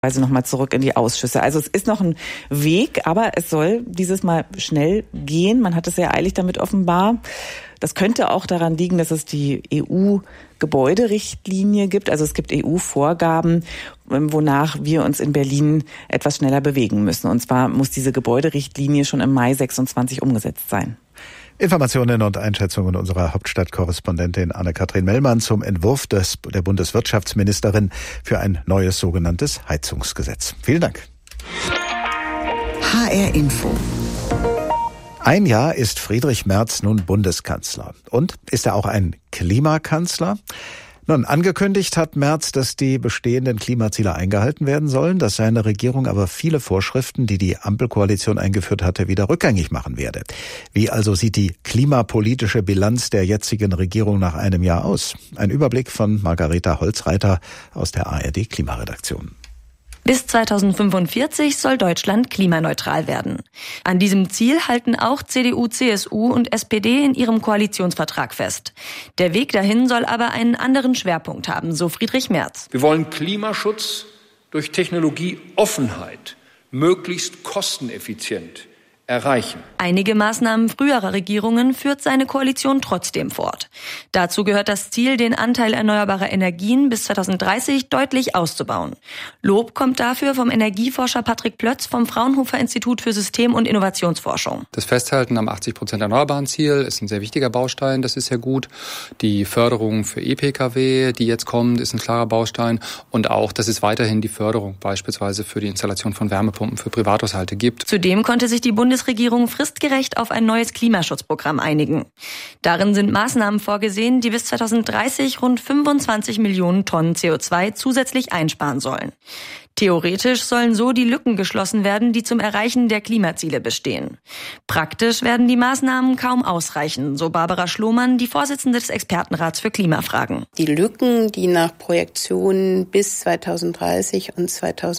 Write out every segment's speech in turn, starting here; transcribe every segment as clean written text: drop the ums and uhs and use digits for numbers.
Also nochmal zurück in die Ausschüsse. Also es ist noch ein Weg, aber es soll dieses Mal schnell gehen. Man hat es sehr eilig damit offenbar. Das könnte auch daran liegen, dass es die EU-Gebäuderichtlinie gibt. Also es gibt EU-Vorgaben, wonach wir uns in Berlin etwas schneller bewegen müssen. Und zwar muss diese Gebäuderichtlinie schon im Mai 26 umgesetzt sein. Informationen und Einschätzungen unserer Hauptstadtkorrespondentin Anne-Kathrin Mellmann zum Entwurf der Bundeswirtschaftsministerin für ein neues sogenanntes Heizungsgesetz. Vielen Dank. HR Info. Ein Jahr ist Friedrich Merz nun Bundeskanzler. Und ist er auch ein Klimakanzler? Nun, angekündigt hat Merz, dass die bestehenden Klimaziele eingehalten werden sollen, dass seine Regierung aber viele Vorschriften, die die Ampelkoalition eingeführt hatte, wieder rückgängig machen werde. Wie also sieht die klimapolitische Bilanz der jetzigen Regierung nach einem Jahr aus? Ein Überblick von Margareta Holzreiter aus der ARD Klimaredaktion. Bis 2045 soll Deutschland klimaneutral werden. An diesem Ziel halten auch CDU, CSU und SPD in ihrem Koalitionsvertrag fest. Der Weg dahin soll aber einen anderen Schwerpunkt haben, so Friedrich Merz. Wir wollen Klimaschutz durch Technologieoffenheit möglichst kosteneffizient erreichen. Einige Maßnahmen früherer Regierungen führt seine Koalition trotzdem fort. Dazu gehört das Ziel, den Anteil erneuerbarer Energien bis 2030 deutlich auszubauen. Lob kommt dafür vom Energieforscher Patrick Plötz vom Fraunhofer Institut für System- und Innovationsforschung. Das Festhalten am 80% erneuerbaren Ziel ist ein sehr wichtiger Baustein, das ist ja gut. Die Förderung für E-Pkw, die jetzt kommt, ist ein klarer Baustein. Und auch, dass es weiterhin die Förderung beispielsweise für die Installation von Wärmepumpen für Privathaushalte gibt. Zudem konnte sich die Bundesregierung fristgerecht auf ein neues Klimaschutzprogramm einigen. Darin sind Maßnahmen vorgesehen, die bis 2030 rund 25 Millionen Tonnen CO2 zusätzlich einsparen sollen. Theoretisch sollen so die Lücken geschlossen werden, die zum Erreichen der Klimaziele bestehen. Praktisch werden die Maßnahmen kaum ausreichen, so Barbara Schlohmann, die Vorsitzende des Expertenrats für Klimafragen. Die Lücken, die nach Projektionen bis 2030 und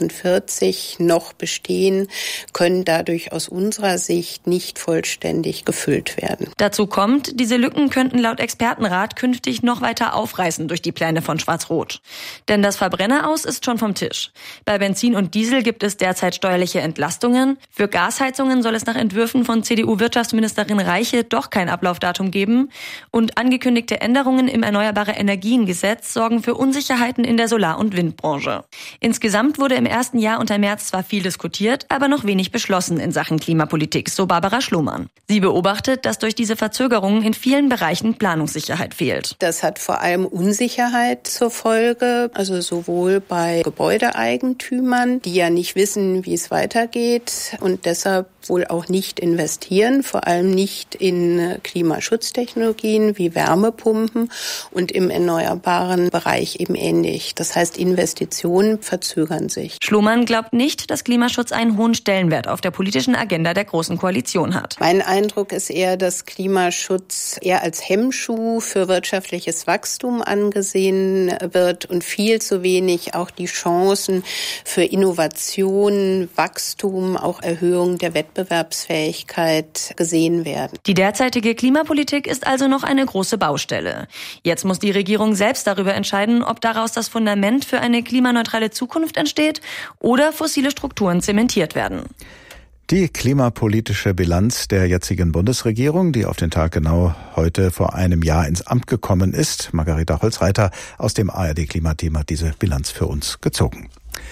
2040 noch bestehen, können dadurch aus unserer Sicht nicht vollständig gefüllt werden. Dazu kommt, diese Lücken könnten laut Expertenrat künftig noch weiter aufreißen durch die Pläne von Schwarz-Rot. Denn das Verbrenneraus ist schon vom Tisch. Bei Benzin und Diesel gibt es derzeit steuerliche Entlastungen. Für Gasheizungen soll es nach Entwürfen von CDU-Wirtschaftsministerin Reiche doch kein Ablaufdatum geben. Und angekündigte Änderungen im Erneuerbare-Energien-Gesetz sorgen für Unsicherheiten in der Solar- und Windbranche. Insgesamt wurde im ersten Jahr unter Merz zwar viel diskutiert, aber noch wenig beschlossen in Sachen Klimapolitik, so Barbara Schlohmann. Sie beobachtet, dass durch diese Verzögerungen in vielen Bereichen Planungssicherheit fehlt. Das hat vor allem Unsicherheit zur Folge, also sowohl bei Gebäudeeigentümern, die ja nicht wissen, wie es weitergeht und deshalb wohl auch nicht investieren, vor allem nicht in Klimaschutztechnologien wie Wärmepumpen und im erneuerbaren Bereich eben ähnlich. Das heißt, Investitionen verzögern sich. Schlohmann glaubt nicht, dass Klimaschutz einen hohen Stellenwert auf der politischen Agenda der Großen Koalition hat. Mein Eindruck ist eher, dass Klimaschutz eher als Hemmschuh für wirtschaftliches Wachstum angesehen wird und viel zu wenig auch die Chancen für Innovation, Wachstum, auch Erhöhung der Wettbewerbsfähigkeit gesehen werden. Die derzeitige Klimapolitik ist also noch eine große Baustelle. Jetzt muss die Regierung selbst darüber entscheiden, ob daraus das Fundament für eine klimaneutrale Zukunft entsteht oder fossile Strukturen zementiert werden. Die klimapolitische Bilanz der jetzigen Bundesregierung, die auf den Tag genau heute vor einem Jahr ins Amt gekommen ist. Margareta Holzreiter aus dem ARD-Klimateam hat diese Bilanz für uns gezogen.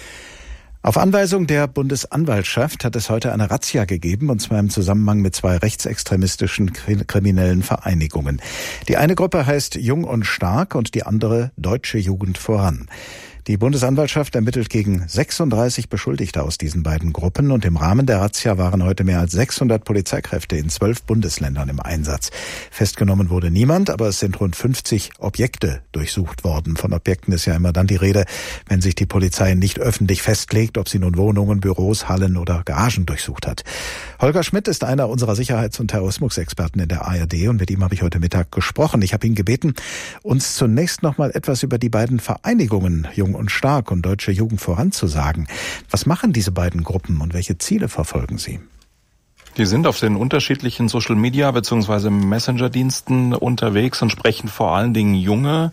Auf Anweisung der Bundesanwaltschaft hat es heute eine Razzia gegeben, und zwar im Zusammenhang mit 2 rechtsextremistischen kriminellen Vereinigungen. Die eine Gruppe heißt Jung und Stark und die andere Deutsche Jugend voran. Die Bundesanwaltschaft ermittelt gegen 36 Beschuldigte aus diesen beiden Gruppen und im Rahmen der Razzia waren heute mehr als 600 Polizeikräfte in 12 Bundesländern im Einsatz. Festgenommen wurde niemand, aber es sind rund 50 Objekte durchsucht worden. Von Objekten ist ja immer dann die Rede, wenn sich die Polizei nicht öffentlich festlegt, ob sie nun Wohnungen, Büros, Hallen oder Garagen durchsucht hat. Holger Schmidt ist einer unserer Sicherheits- und Terrorismusexperten in der ARD und mit ihm habe ich heute Mittag gesprochen. Ich habe ihn gebeten, uns zunächst noch mal etwas über die beiden Vereinigungen Jung und Stark und Deutsche Jugend voran zu sagen. Was machen diese beiden Gruppen und welche Ziele verfolgen sie? Die sind auf den unterschiedlichen Social-Media bzw. Messenger-Diensten unterwegs und sprechen vor allen Dingen junge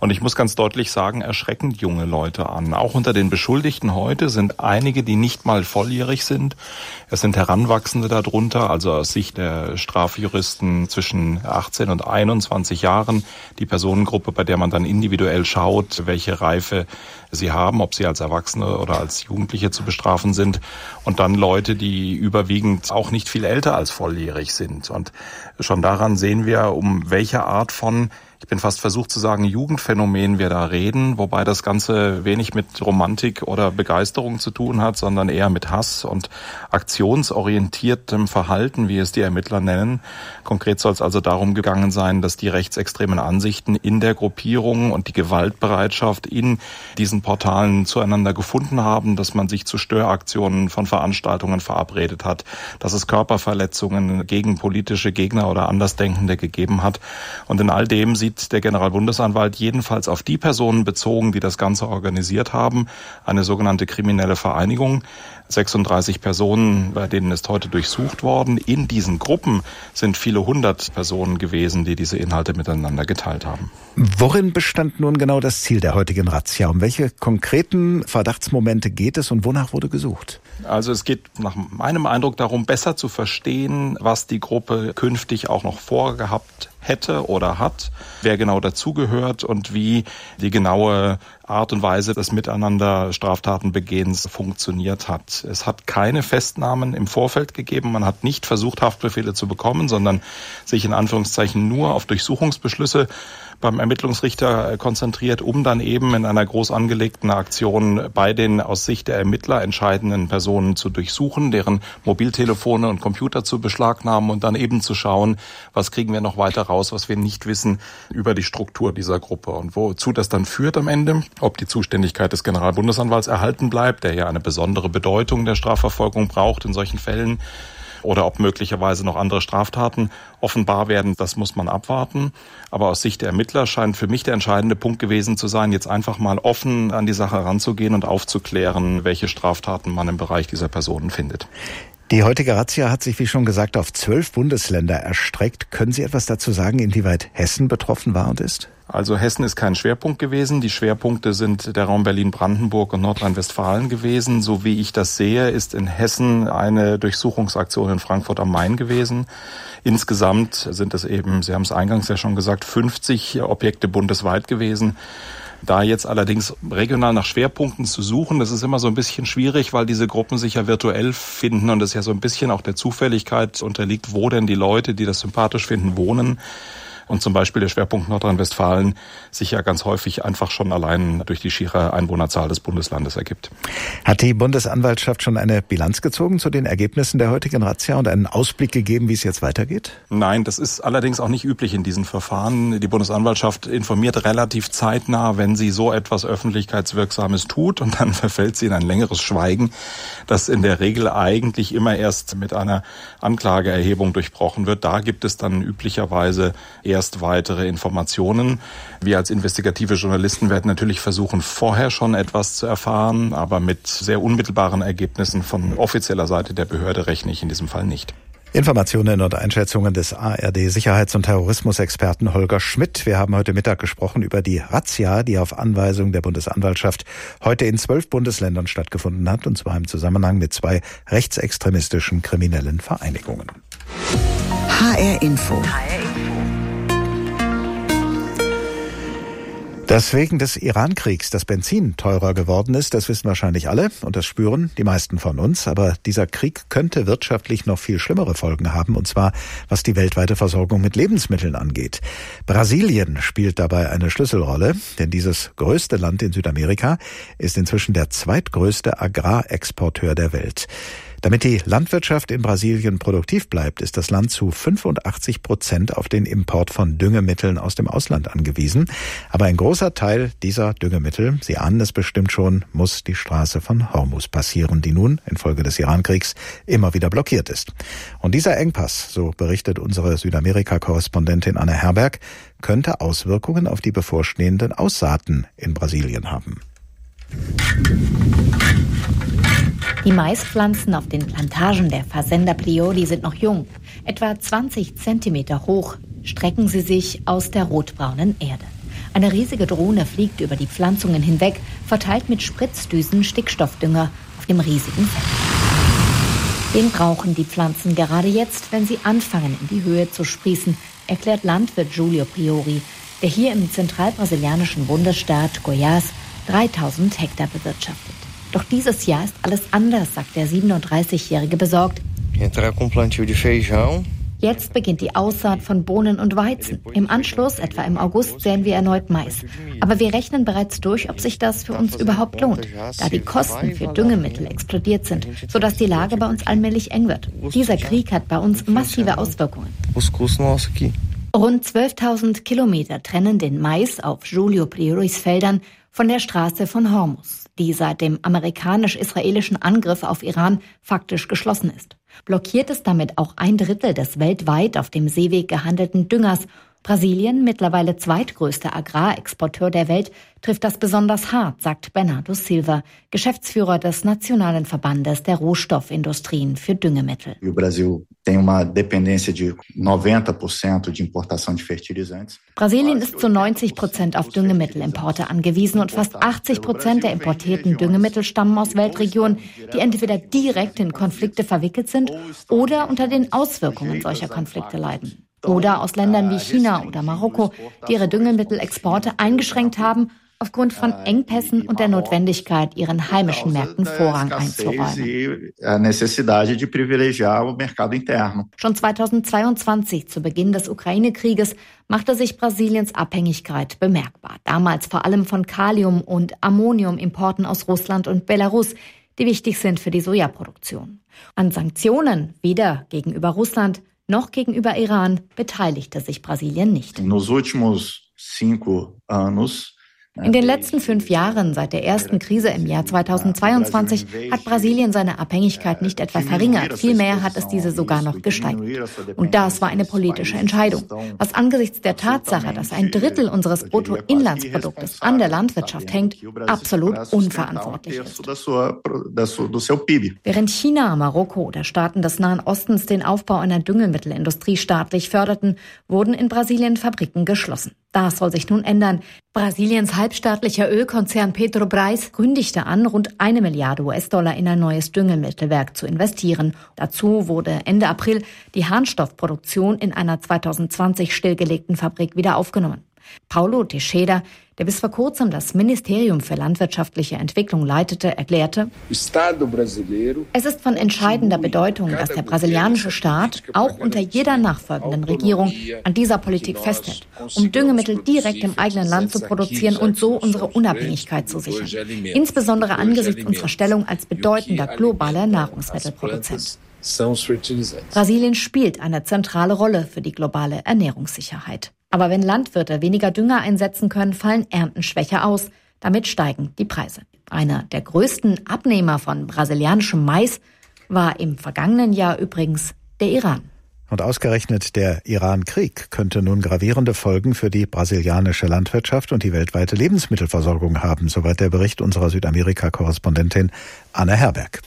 Und ich muss ganz deutlich sagen, erschreckend junge Leute an. Auch unter den Beschuldigten heute sind einige, die nicht mal volljährig sind. Es sind Heranwachsende darunter, also aus Sicht der Strafjuristen zwischen 18 und 21 Jahren. Die Personengruppe, bei der man dann individuell schaut, welche Reife sie haben, ob sie als Erwachsene oder als Jugendliche zu bestrafen sind. Und dann Leute, die überwiegend auch nicht viel älter als volljährig sind. Und schon daran sehen wir, um welche Art von, ich bin fast versucht zu sagen, Jugendphänomen wir da reden, wobei das Ganze wenig mit Romantik oder Begeisterung zu tun hat, sondern eher mit Hass und aktionsorientiertem Verhalten, wie es die Ermittler nennen. Konkret soll es also darum gegangen sein, dass die rechtsextremen Ansichten in der Gruppierung und die Gewaltbereitschaft in diesen Portalen zueinander gefunden haben, dass man sich zu Störaktionen von Veranstaltungen verabredet hat, dass es Körperverletzungen gegen politische Gegner oder Andersdenkende gegeben hat. Und in all dem sieht der Generalbundesanwalt jedenfalls auf die Personen bezogen, die das Ganze organisiert haben, eine sogenannte kriminelle Vereinigung. 36 Personen, bei denen ist heute durchsucht worden. In diesen Gruppen sind viele hundert Personen gewesen, die diese Inhalte miteinander geteilt haben. Worin bestand nun genau das Ziel der heutigen Razzia? Um welche konkreten Verdachtsmomente geht es und wonach wurde gesucht? Also es geht nach meinem Eindruck darum, besser zu verstehen, was die Gruppe künftig auch noch vorgehabt hätte oder hat, wer genau dazugehört und wie die genaue Art und Weise des Miteinander Straftatenbegehens funktioniert hat. Es hat keine Festnahmen im Vorfeld gegeben. Man hat nicht versucht, Haftbefehle zu bekommen, sondern sich in Anführungszeichen nur auf Durchsuchungsbeschlüsse beim Ermittlungsrichter konzentriert, um dann eben in einer groß angelegten Aktion bei den aus Sicht der Ermittler entscheidenden Personen zu durchsuchen, deren Mobiltelefone und Computer zu beschlagnahmen und dann eben zu schauen, was kriegen wir noch weiter raus, was wir nicht wissen über die Struktur dieser Gruppe und wozu das dann führt am Ende, ob die Zuständigkeit des Generalbundesanwalts erhalten bleibt, der ja eine besondere Bedeutung der Strafverfolgung braucht in solchen Fällen, oder ob möglicherweise noch andere Straftaten offenbar werden, das muss man abwarten. Aber aus Sicht der Ermittler scheint für mich der entscheidende Punkt gewesen zu sein, jetzt einfach mal offen an die Sache heranzugehen und aufzuklären, welche Straftaten man im Bereich dieser Personen findet. Die heutige Razzia hat sich, wie schon gesagt, auf 12 Bundesländer erstreckt. Können Sie etwas dazu sagen, inwieweit Hessen betroffen war und ist? Also Hessen ist kein Schwerpunkt gewesen. Die Schwerpunkte sind der Raum Berlin-Brandenburg und Nordrhein-Westfalen gewesen. So wie ich das sehe, ist in Hessen eine Durchsuchungsaktion in Frankfurt am Main gewesen. Insgesamt sind es eben, Sie haben es eingangs ja schon gesagt, 50 Objekte bundesweit gewesen. Da jetzt allerdings regional nach Schwerpunkten zu suchen, das ist immer so ein bisschen schwierig, weil diese Gruppen sich ja virtuell finden und es ja so ein bisschen auch der Zufälligkeit unterliegt, wo denn die Leute, die das sympathisch finden, wohnen. Und zum Beispiel der Schwerpunkt Nordrhein-Westfalen sich ja ganz häufig einfach schon allein durch die schiere Einwohnerzahl des Bundeslandes ergibt. Hat die Bundesanwaltschaft schon eine Bilanz gezogen zu den Ergebnissen der heutigen Razzia und einen Ausblick gegeben, wie es jetzt weitergeht? Nein, das ist allerdings auch nicht üblich in diesen Verfahren. Die Bundesanwaltschaft informiert relativ zeitnah, wenn sie so etwas Öffentlichkeitswirksames tut, und dann verfällt sie in ein längeres Schweigen, das in der Regel eigentlich immer erst mit einer Anklageerhebung durchbrochen wird. Da gibt es dann üblicherweise erst weitere Informationen. Wir als investigative Journalisten werden natürlich versuchen, vorher schon etwas zu erfahren, aber mit sehr unmittelbaren Ergebnissen von offizieller Seite der Behörde rechne ich in diesem Fall nicht. Informationen und Einschätzungen des ARD-Sicherheits- und Terrorismusexperten Holger Schmidt. Wir haben heute Mittag gesprochen über die Razzia, die auf Anweisung der Bundesanwaltschaft heute in 12 Bundesländern stattgefunden hat, und zwar im Zusammenhang mit 2 rechtsextremistischen kriminellen Vereinigungen. HR Info. Dass wegen des Iran-Kriegs das Benzin teurer geworden ist, das wissen wahrscheinlich alle und das spüren die meisten von uns. Aber dieser Krieg könnte wirtschaftlich noch viel schlimmere Folgen haben, und zwar was die weltweite Versorgung mit Lebensmitteln angeht. Brasilien spielt dabei eine Schlüsselrolle, denn dieses größte Land in Südamerika ist inzwischen der zweitgrößte Agrarexporteur der Welt. Damit die Landwirtschaft in Brasilien produktiv bleibt, ist das Land zu 85% auf den Import von Düngemitteln aus dem Ausland angewiesen. Aber ein großer Teil dieser Düngemittel, Sie ahnen es bestimmt schon, muss die Straße von Hormuz passieren, die nun infolge des Irankriegs immer wieder blockiert ist. Und dieser Engpass, so berichtet unsere Südamerika-Korrespondentin Anne Herberg, könnte Auswirkungen auf die bevorstehenden Aussaaten in Brasilien haben. Die Maispflanzen auf den Plantagen der Fazenda Prioli sind noch jung. Etwa 20 Zentimeter hoch strecken sie sich aus der rotbraunen Erde. Eine riesige Drohne fliegt über die Pflanzungen hinweg, verteilt mit Spritzdüsen Stickstoffdünger auf dem riesigen Feld. Den brauchen die Pflanzen gerade jetzt, wenn sie anfangen, in die Höhe zu sprießen, erklärt Landwirt Julio Priori, der hier im zentralbrasilianischen Bundesstaat Goiás 3000 Hektar bewirtschaftet. Doch dieses Jahr ist alles anders, sagt der 37-Jährige besorgt. Jetzt beginnt die Aussaat von Bohnen und Weizen. Im Anschluss, etwa im August, säen wir erneut Mais. Aber wir rechnen bereits durch, ob sich das für uns überhaupt lohnt, da die Kosten für Düngemittel explodiert sind, sodass die Lage bei uns allmählich eng wird. Dieser Krieg hat bei uns massive Auswirkungen. Rund 12.000 Kilometer trennen den Mais auf Julio Prioris Feldern von der Straße von Hormuz, die seit dem amerikanisch-israelischen Angriff auf Iran faktisch geschlossen ist. Blockiert es damit auch 1/3 des weltweit auf dem Seeweg gehandelten Düngers. Brasilien, mittlerweile zweitgrößter Agrarexporteur der Welt, trifft das besonders hart, sagt Bernardo Silva, Geschäftsführer des Nationalen Verbandes der Rohstoffindustrien für Düngemittel. Brasilien ist zu 90% auf Düngemittelimporte angewiesen und fast 80% der importierten Düngemittel stammen aus Weltregionen, die entweder direkt in Konflikte verwickelt sind oder unter den Auswirkungen solcher Konflikte leiden. Oder aus Ländern wie China oder Marokko, die ihre Düngemittelexporte eingeschränkt haben, aufgrund von Engpässen und der Notwendigkeit, ihren heimischen Märkten Vorrang einzuräumen. Schon 2022, zu Beginn des Ukraine-Krieges, machte sich Brasiliens Abhängigkeit bemerkbar. Damals vor allem von Kalium- und Ammoniumimporten aus Russland und Belarus, die wichtig sind für die Sojaproduktion. An Sanktionen, weder gegenüber Russland noch gegenüber Iran, beteiligte sich Brasilien nicht. In den letzten 5 Jahren, seit der ersten Krise im Jahr 2022, hat Brasilien seine Abhängigkeit nicht etwa verringert, vielmehr hat es diese sogar noch gesteigert. Und das war eine politische Entscheidung, was angesichts der Tatsache, dass 1/3 unseres Bruttoinlandsproduktes an der Landwirtschaft hängt, absolut unverantwortlich ist. Während China, Marokko oder Staaten des Nahen Ostens den Aufbau einer Düngemittelindustrie staatlich förderten, wurden in Brasilien Fabriken geschlossen. Das soll sich nun ändern. Brasiliens halbstaatlicher Ölkonzern Petrobras kündigte an, rund 1 Milliarde US-Dollar in ein neues Düngemittelwerk zu investieren. Dazu wurde Ende April die Harnstoffproduktion in einer 2020 stillgelegten Fabrik wieder aufgenommen. Paulo Teixeira, der bis vor kurzem das Ministerium für landwirtschaftliche Entwicklung leitete, erklärte: Es ist von entscheidender Bedeutung, dass der brasilianische Staat auch unter jeder nachfolgenden Regierung an dieser Politik festhält, um Düngemittel direkt im eigenen Land zu produzieren und so unsere Unabhängigkeit zu sichern, insbesondere angesichts unserer Stellung als bedeutender globaler Nahrungsmittelproduzent. Brasilien spielt eine zentrale Rolle für die globale Ernährungssicherheit. Aber wenn Landwirte weniger Dünger einsetzen können, fallen Ernten schwächer aus. Damit steigen die Preise. Einer der größten Abnehmer von brasilianischem Mais war im vergangenen Jahr übrigens der Iran. Und ausgerechnet der Iran-Krieg könnte nun gravierende Folgen für die brasilianische Landwirtschaft und die weltweite Lebensmittelversorgung haben, soweit der Bericht unserer Südamerika-Korrespondentin Anne Herberg.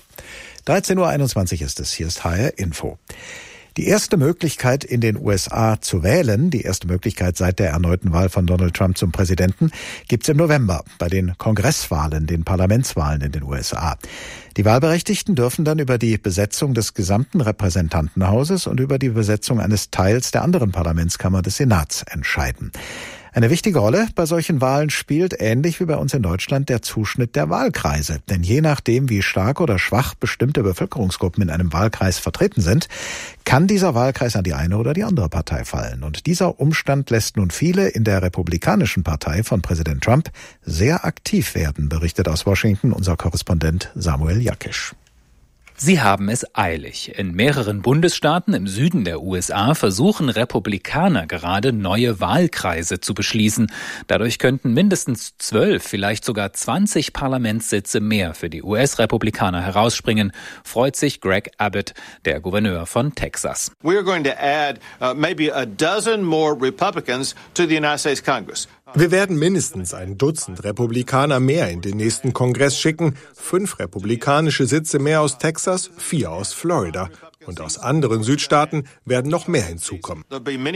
13.21 Uhr ist es. Hier ist HR Info. Die erste Möglichkeit in den USA zu wählen, die erste Möglichkeit seit der erneuten Wahl von Donald Trump zum Präsidenten, gibt's im November bei den Kongresswahlen, den Parlamentswahlen in den USA. Die Wahlberechtigten dürfen dann über die Besetzung des gesamten Repräsentantenhauses und über die Besetzung eines Teils der anderen Parlamentskammer des Senats entscheiden. Eine wichtige Rolle bei solchen Wahlen spielt, ähnlich wie bei uns in Deutschland, der Zuschnitt der Wahlkreise. Denn je nachdem, wie stark oder schwach bestimmte Bevölkerungsgruppen in einem Wahlkreis vertreten sind, kann dieser Wahlkreis an die eine oder die andere Partei fallen. Und dieser Umstand lässt nun viele in der Republikanischen Partei von Präsident Trump sehr aktiv werden, berichtet aus Washington unser Korrespondent Samuel Jakisch. Sie haben es eilig. In mehreren Bundesstaaten im Süden der USA versuchen Republikaner gerade neue Wahlkreise zu beschließen. Dadurch könnten mindestens 12, vielleicht sogar 20 Parlamentssitze mehr für die US-Republikaner herausspringen, freut sich Greg Abbott, der Gouverneur von Texas. We're going to add maybe a dozen more Republicans to the United States Congress. Wir werden mindestens ein Dutzend Republikaner mehr in den nächsten Kongress schicken, 5 republikanische Sitze mehr aus Texas, 4 aus Florida. Und aus anderen Südstaaten werden noch mehr hinzukommen.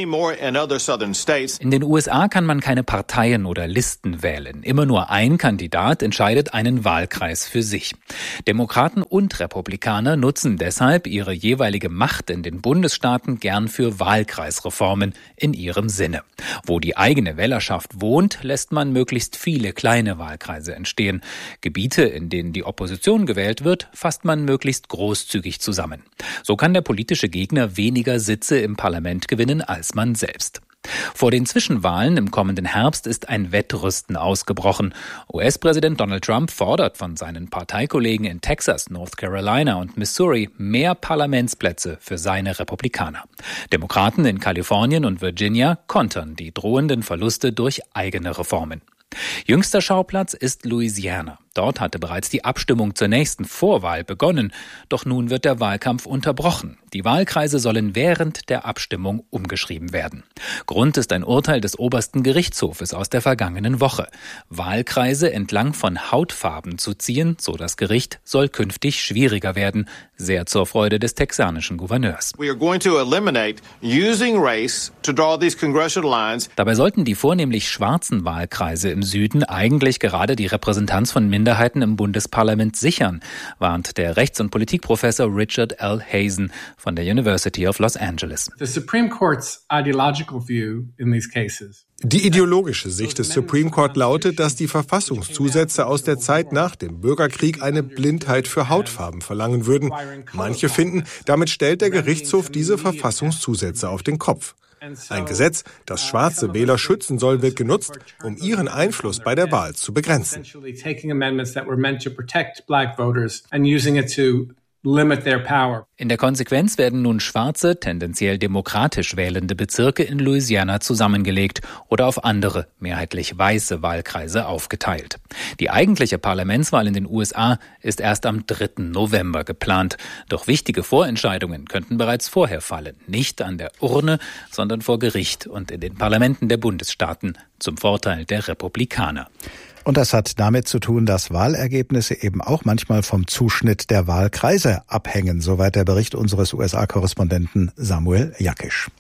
In den USA kann man keine Parteien oder Listen wählen. Immer nur ein Kandidat entscheidet einen Wahlkreis für sich. Demokraten und Republikaner nutzen deshalb ihre jeweilige Macht in den Bundesstaaten gern für Wahlkreisreformen in ihrem Sinne. Wo die eigene Wählerschaft wohnt, lässt man möglichst viele kleine Wahlkreise entstehen. Gebiete, in denen die Opposition gewählt wird, fasst man möglichst großzügig zusammen. So kann der politische Gegner weniger Sitze im Parlament gewinnen als man selbst. Vor den Zwischenwahlen im kommenden Herbst ist ein Wettrüsten ausgebrochen. US-Präsident Donald Trump fordert von seinen Parteikollegen in Texas, North Carolina und Missouri mehr Parlamentsplätze für seine Republikaner. Demokraten in Kalifornien und Virginia kontern die drohenden Verluste durch eigene Reformen. Jüngster Schauplatz ist Louisiana. Dort hatte bereits die Abstimmung zur nächsten Vorwahl begonnen. Doch nun wird der Wahlkampf unterbrochen. Die Wahlkreise sollen während der Abstimmung umgeschrieben werden. Grund ist ein Urteil des obersten Gerichtshofes aus der vergangenen Woche. Wahlkreise entlang von Hautfarben zu ziehen, so das Gericht, soll künftig schwieriger werden. Sehr zur Freude des texanischen Gouverneurs. Dabei sollten die vornehmlich schwarzen Wahlkreise im Süden eigentlich gerade die Repräsentanz von Minderheiten im Bundesparlament sichern, warnt der Rechts- und Politikprofessor Richard L. Hazen von der University of Los Angeles. Die ideologische Sicht des Supreme Court lautet, dass die Verfassungszusätze aus der Zeit nach dem Bürgerkrieg eine Blindheit für Hautfarben verlangen würden. Manche finden, damit stellt der Gerichtshof diese Verfassungszusätze auf den Kopf. Ein Gesetz, das schwarze Wähler schützen soll, wird genutzt, um ihren Einfluss bei der Wahl zu begrenzen. In der Konsequenz werden nun schwarze, tendenziell demokratisch wählende Bezirke in Louisiana zusammengelegt oder auf andere, mehrheitlich weiße Wahlkreise aufgeteilt. Die eigentliche Parlamentswahl in den USA ist erst am 3. November geplant. Doch wichtige Vorentscheidungen könnten bereits vorher fallen. Nicht an der Urne, sondern vor Gericht und in den Parlamenten der Bundesstaaten zum Vorteil der Republikaner. Und das hat damit zu tun, dass Wahlergebnisse eben auch manchmal vom Zuschnitt der Wahlkreise abhängen. Soweit der Bericht unseres USA-Korrespondenten Samuel Jakisch.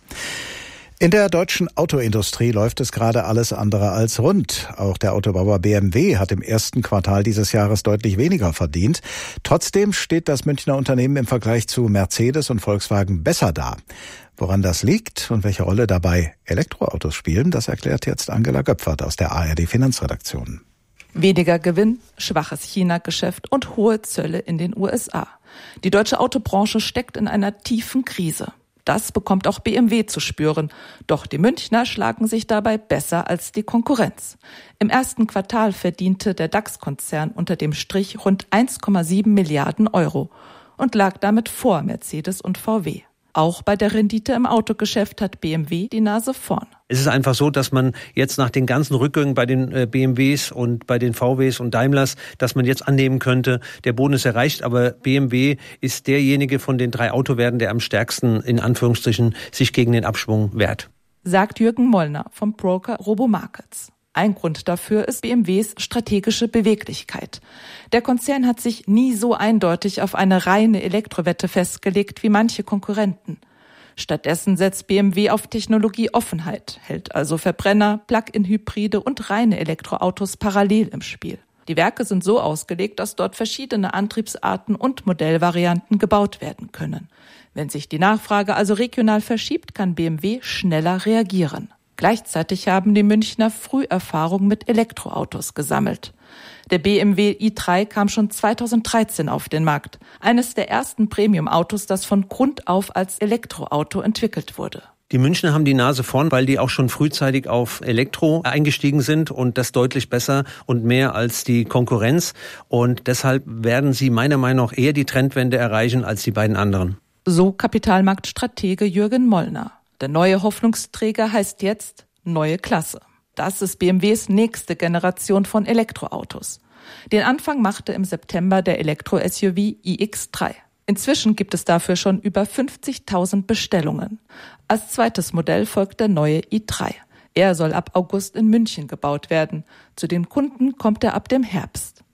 In der deutschen Autoindustrie läuft es gerade alles andere als rund. Auch der Autobauer BMW hat im ersten Quartal dieses Jahres deutlich weniger verdient. Trotzdem steht das Münchner Unternehmen im Vergleich zu Mercedes und Volkswagen besser da. Woran das liegt und welche Rolle dabei Elektroautos spielen, das erklärt jetzt Angela Göpfert aus der ARD-Finanzredaktion. Weniger Gewinn, schwaches China-Geschäft und hohe Zölle in den USA. Die deutsche Autobranche steckt in einer tiefen Krise. Das bekommt auch BMW zu spüren. Doch die Münchner schlagen sich dabei besser als die Konkurrenz. Im ersten Quartal verdiente der DAX-Konzern unter dem Strich rund 1,7 Milliarden Euro und lag damit vor Mercedes und VW. Auch bei der Rendite im Autogeschäft hat BMW die Nase vorn. Es ist einfach so, dass man jetzt nach den ganzen Rückgängen bei den BMWs und bei den VWs und Daimlers, dass man jetzt annehmen könnte, der Boden ist erreicht, aber BMW ist derjenige von den 3 Autowerten, der am stärksten, in Anführungsstrichen, sich gegen den Abschwung wehrt. Sagt Jürgen Mollner vom Broker Robomarkets. Ein Grund dafür ist BMWs strategische Beweglichkeit. Der Konzern hat sich nie so eindeutig auf eine reine Elektrowette festgelegt wie manche Konkurrenten. Stattdessen setzt BMW auf Technologieoffenheit, hält also Verbrenner, Plug-in-Hybride und reine Elektroautos parallel im Spiel. Die Werke sind so ausgelegt, dass dort verschiedene Antriebsarten und Modellvarianten gebaut werden können. Wenn sich die Nachfrage also regional verschiebt, kann BMW schneller reagieren. Gleichzeitig haben die Münchner früh Erfahrung mit Elektroautos gesammelt. Der BMW i3 kam schon 2013 auf den Markt. Eines der ersten Premium-Autos, das von Grund auf als Elektroauto entwickelt wurde. Die Münchner haben die Nase vorn, weil die auch schon frühzeitig auf Elektro eingestiegen sind und das deutlich besser und mehr als die Konkurrenz. Und deshalb werden sie meiner Meinung nach eher die Trendwende erreichen als die beiden anderen. So Kapitalmarktstratege Jürgen Mollner. Der neue Hoffnungsträger heißt jetzt neue Klasse. Das ist BMWs nächste Generation von Elektroautos. Den Anfang machte im September der Elektro-SUV iX3. Inzwischen gibt es dafür schon über 50.000 Bestellungen. Als zweites Modell folgt der neue i3. Er soll ab August in München gebaut werden. Zu den Kunden kommt er ab dem Herbst.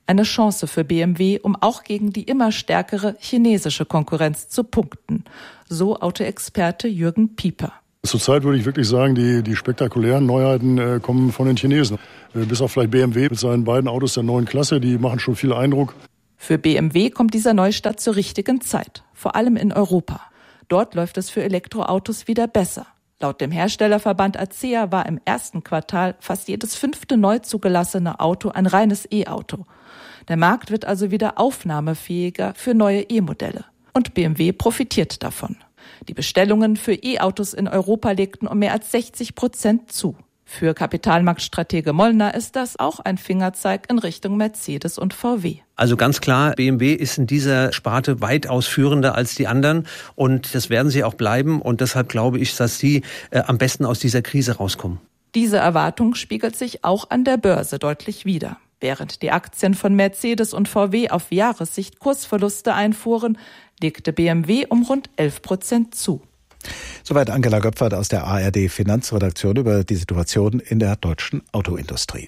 Eine Chance für BMW, um auch gegen die immer stärkere chinesische Konkurrenz zu punkten. So Autoexperte Jürgen Pieper. Zurzeit würde ich wirklich sagen, die spektakulären Neuheiten kommen von den Chinesen. Bis auf vielleicht BMW mit seinen beiden Autos der neuen Klasse, die machen schon viel Eindruck. Für BMW kommt dieser Neustart zur richtigen Zeit, vor allem in Europa. Dort läuft es für Elektroautos wieder besser. Laut dem Herstellerverband ACEA war im ersten Quartal fast jedes 5. neu zugelassene Auto ein reines E-Auto. Der Markt wird also wieder aufnahmefähiger für neue E-Modelle. Und BMW profitiert davon. Die Bestellungen für E-Autos in Europa legten um mehr als 60% zu. Für Kapitalmarktstratege Mollner ist das auch ein Fingerzeig in Richtung Mercedes und VW. Also ganz klar, BMW ist in dieser Sparte weitaus führender als die anderen und das werden sie auch bleiben und deshalb glaube ich, dass sie am besten aus dieser Krise rauskommen. Diese Erwartung spiegelt sich auch an der Börse deutlich wider. Während die Aktien von Mercedes und VW auf Jahressicht Kursverluste einfuhren, legte BMW um rund 11% zu. Soweit Angela Göpfert aus der ARD Finanzredaktion über die Situation in der deutschen Autoindustrie.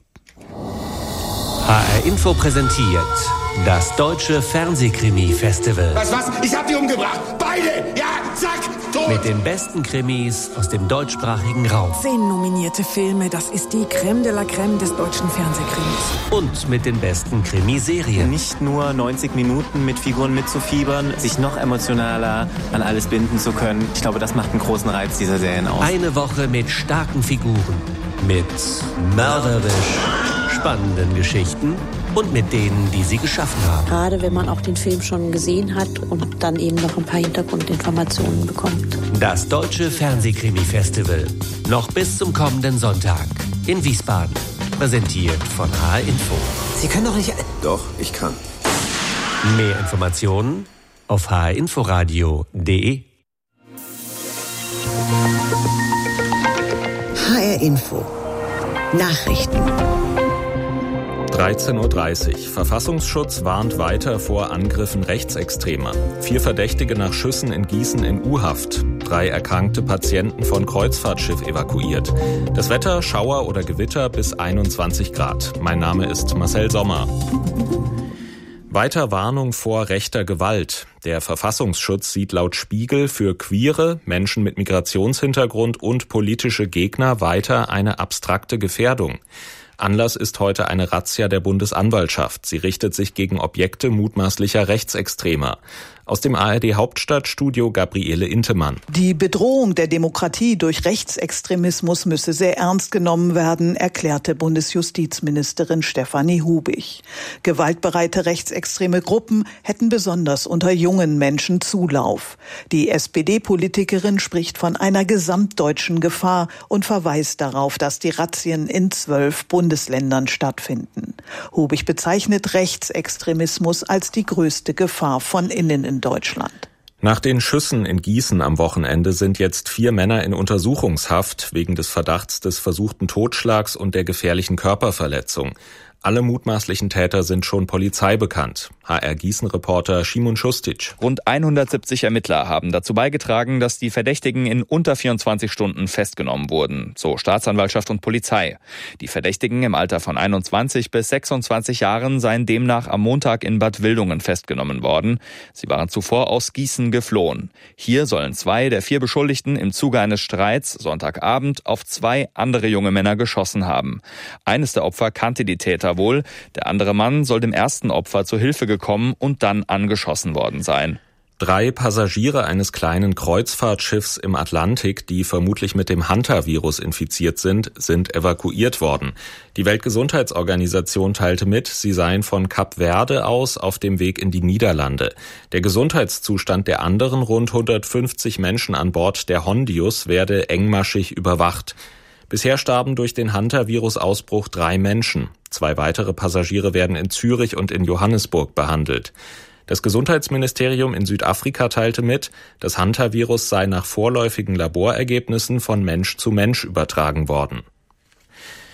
HR Info präsentiert das Deutsche Fernsehkrimi-Festival. Was? Ich hab die umgebracht! Beide! Ja, zack! Tot! Mit den besten Krimis aus dem deutschsprachigen Raum. 10 nominierte Filme, das ist die Crème de la Crème des deutschen Fernsehkrimis. Und mit den besten Krimiserien. Nicht nur 90 Minuten mit Figuren mitzufiebern, sich noch emotionaler an alles binden zu können. Ich glaube, das macht einen großen Reiz dieser Serien aus. Eine Woche mit starken Figuren, mit mörderisch spannenden Geschichten und mit denen, die sie geschaffen haben. Gerade wenn man auch den Film schon gesehen hat und dann eben noch ein paar Hintergrundinformationen bekommt. Das Deutsche Fernsehkrimi-Festival. Noch bis zum kommenden Sonntag in Wiesbaden. Präsentiert von HR Info. Sie können doch nicht... Doch, ich kann. Mehr Informationen auf hrinforadio.de. HR Info. Nachrichten. 13:30 Uhr. Verfassungsschutz warnt weiter vor Angriffen Rechtsextremer. 4 Verdächtige nach Schüssen in Gießen in U-Haft. 3 erkrankte Patienten von Kreuzfahrtschiff evakuiert. Das Wetter, Schauer oder Gewitter bis 21 Grad. Mein Name ist Marcel Sommer. Weiter Warnung vor rechter Gewalt. Der Verfassungsschutz sieht laut Spiegel für Queere, Menschen mit Migrationshintergrund und politische Gegner weiter eine abstrakte Gefährdung. Anlass ist heute eine Razzia der Bundesanwaltschaft. Sie richtet sich gegen Objekte mutmaßlicher Rechtsextremer. Aus dem ARD-Hauptstadtstudio Gabriele Intemann. Die Bedrohung der Demokratie durch Rechtsextremismus müsse sehr ernst genommen werden, erklärte Bundesjustizministerin Stefanie Hubig. Gewaltbereite rechtsextreme Gruppen hätten besonders unter jungen Menschen Zulauf. Die SPD-Politikerin spricht von einer gesamtdeutschen Gefahr und verweist darauf, dass die Razzien in 12 Bundesländern stattfinden. Hubig bezeichnet Rechtsextremismus als die größte Gefahr von innen in Deutschland. Nach den Schüssen in Gießen am Wochenende sind jetzt 4 Männer in Untersuchungshaft wegen des Verdachts des versuchten Totschlags und der gefährlichen Körperverletzung. Alle mutmaßlichen Täter sind schon Polizei bekannt. HR Gießen-Reporter Szymon Šustic. Rund 170 Ermittler haben dazu beigetragen, dass die Verdächtigen in unter 24 Stunden festgenommen wurden, so Staatsanwaltschaft und Polizei. Die Verdächtigen im Alter von 21 bis 26 Jahren seien demnach am Montag in Bad Wildungen festgenommen worden. Sie waren zuvor aus Gießen geflohen. Hier sollen 2 der 4 Beschuldigten im Zuge eines Streits Sonntagabend auf 2 andere junge Männer geschossen haben. Eines der Opfer kannte die Täter wohl, der andere Mann soll dem ersten Opfer zur Hilfe gekommen und dann angeschossen worden sein. 3 Passagiere eines kleinen Kreuzfahrtschiffs im Atlantik, die vermutlich mit dem Hantavirus infiziert sind evakuiert worden. Die Weltgesundheitsorganisation teilte mit, sie seien von Kap Verde aus auf dem Weg in die Niederlande. Der Gesundheitszustand der anderen rund 150 Menschen an Bord der Hondius werde engmaschig überwacht. Bisher starben durch den Hantavirus-Ausbruch 3 Menschen. 2 weitere Passagiere werden in Zürich und in Johannesburg behandelt. Das Gesundheitsministerium in Südafrika teilte mit, das Hantavirus sei nach vorläufigen Laborergebnissen von Mensch zu Mensch übertragen worden.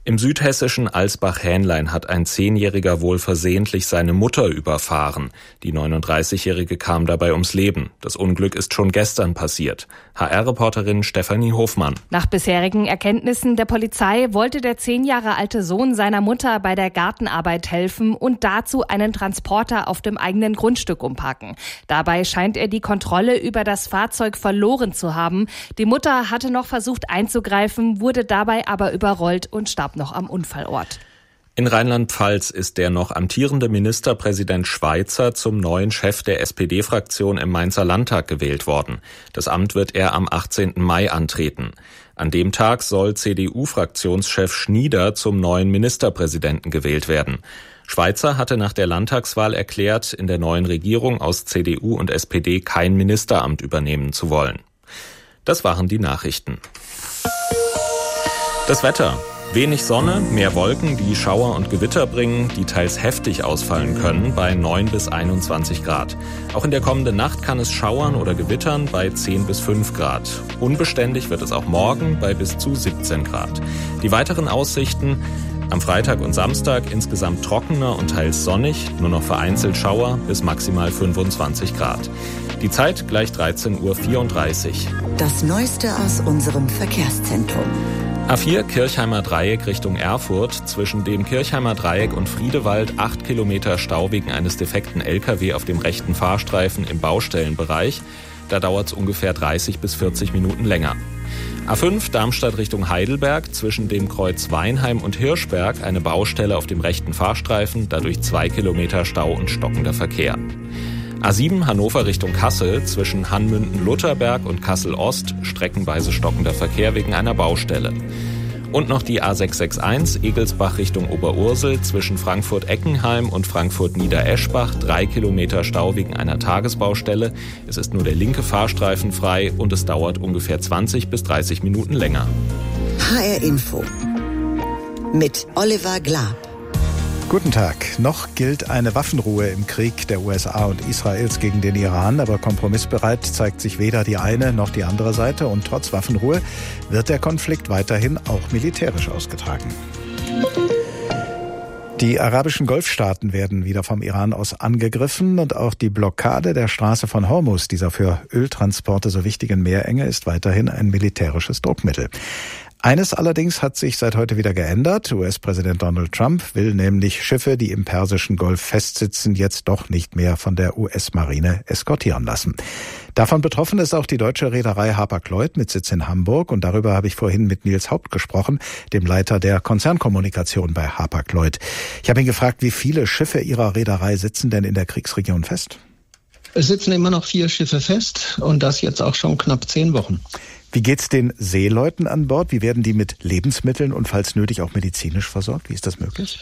Im südhessischen Alsbach-Hähnlein hat ein 10-Jähriger wohl versehentlich seine Mutter überfahren. Die 39-Jährige kam dabei ums Leben. Das Unglück ist schon gestern passiert. HR-Reporterin Stefanie Hofmann. Nach bisherigen Erkenntnissen der Polizei wollte der 10 Jahre alte Sohn seiner Mutter bei der Gartenarbeit helfen und dazu einen Transporter auf dem eigenen Grundstück umparken. Dabei scheint er die Kontrolle über das Fahrzeug verloren zu haben. Die Mutter hatte noch versucht einzugreifen, wurde dabei aber überrollt und starb noch am Unfallort. In Rheinland-Pfalz ist der noch amtierende Ministerpräsident Schweizer zum neuen Chef der SPD-Fraktion im Mainzer Landtag gewählt worden. Das Amt wird er am 18. Mai antreten. An dem Tag soll CDU-Fraktionschef Schnieder zum neuen Ministerpräsidenten gewählt werden. Schweizer hatte nach der Landtagswahl erklärt, in der neuen Regierung aus CDU und SPD kein Ministeramt übernehmen zu wollen. Das waren die Nachrichten. Das Wetter. Wenig Sonne, mehr Wolken, die Schauer und Gewitter bringen, die teils heftig ausfallen können, bei 9 bis 21 Grad. Auch in der kommenden Nacht kann es schauern oder gewittern bei 10 bis 5 Grad. Unbeständig wird es auch morgen bei bis zu 17 Grad. Die weiteren Aussichten: am Freitag und Samstag insgesamt trockener und teils sonnig, nur noch vereinzelt Schauer bis maximal 25 Grad. Die Zeit gleich 13:34 Uhr. Das Neueste aus unserem Verkehrszentrum. A4 Kirchheimer Dreieck Richtung Erfurt. Zwischen dem Kirchheimer Dreieck und Friedewald 8 Kilometer Stau wegen eines defekten LKW auf dem rechten Fahrstreifen im Baustellenbereich. Da dauert es ungefähr 30 bis 40 Minuten länger. A5 Darmstadt Richtung Heidelberg. Zwischen dem Kreuz Weinheim und Hirschberg eine Baustelle auf dem rechten Fahrstreifen. Dadurch 2 Kilometer Stau und stockender Verkehr. A7 Hannover Richtung Kassel, zwischen Hanmünden-Lutherberg und Kassel-Ost, streckenweise stockender Verkehr wegen einer Baustelle. Und noch die A661 Egelsbach Richtung Oberursel, zwischen Frankfurt-Eckenheim und Frankfurt-Niedereschbach, 3 Kilometer Stau wegen einer Tagesbaustelle. Es ist nur der linke Fahrstreifen frei und es dauert ungefähr 20 bis 30 Minuten länger. HR Info mit Oliver Glab. Guten Tag. Noch gilt eine Waffenruhe im Krieg der USA und Israels gegen den Iran, aber kompromissbereit zeigt sich weder die eine noch die andere Seite und trotz Waffenruhe wird der Konflikt weiterhin auch militärisch ausgetragen. Die arabischen Golfstaaten werden wieder vom Iran aus angegriffen und auch die Blockade der Straße von Hormuz, dieser für Öltransporte so wichtigen Meerenge, ist weiterhin ein militärisches Druckmittel. Eines allerdings hat sich seit heute wieder geändert. US-Präsident Donald Trump will nämlich Schiffe, die im Persischen Golf festsitzen, jetzt doch nicht mehr von der US-Marine eskortieren lassen. Davon betroffen ist auch die deutsche Reederei Hapag-Lloyd mit Sitz in Hamburg. Und darüber habe ich vorhin mit Nils Haupt gesprochen, dem Leiter der Konzernkommunikation bei Hapag-Lloyd. Ich habe ihn gefragt, wie viele Schiffe Ihrer Reederei sitzen denn in der Kriegsregion fest? Es sitzen immer noch 4 Schiffe fest und das jetzt auch schon knapp 10 Wochen. Wie geht's den Seeleuten an Bord? Wie werden die mit Lebensmitteln und falls nötig auch medizinisch versorgt? Wie ist das möglich?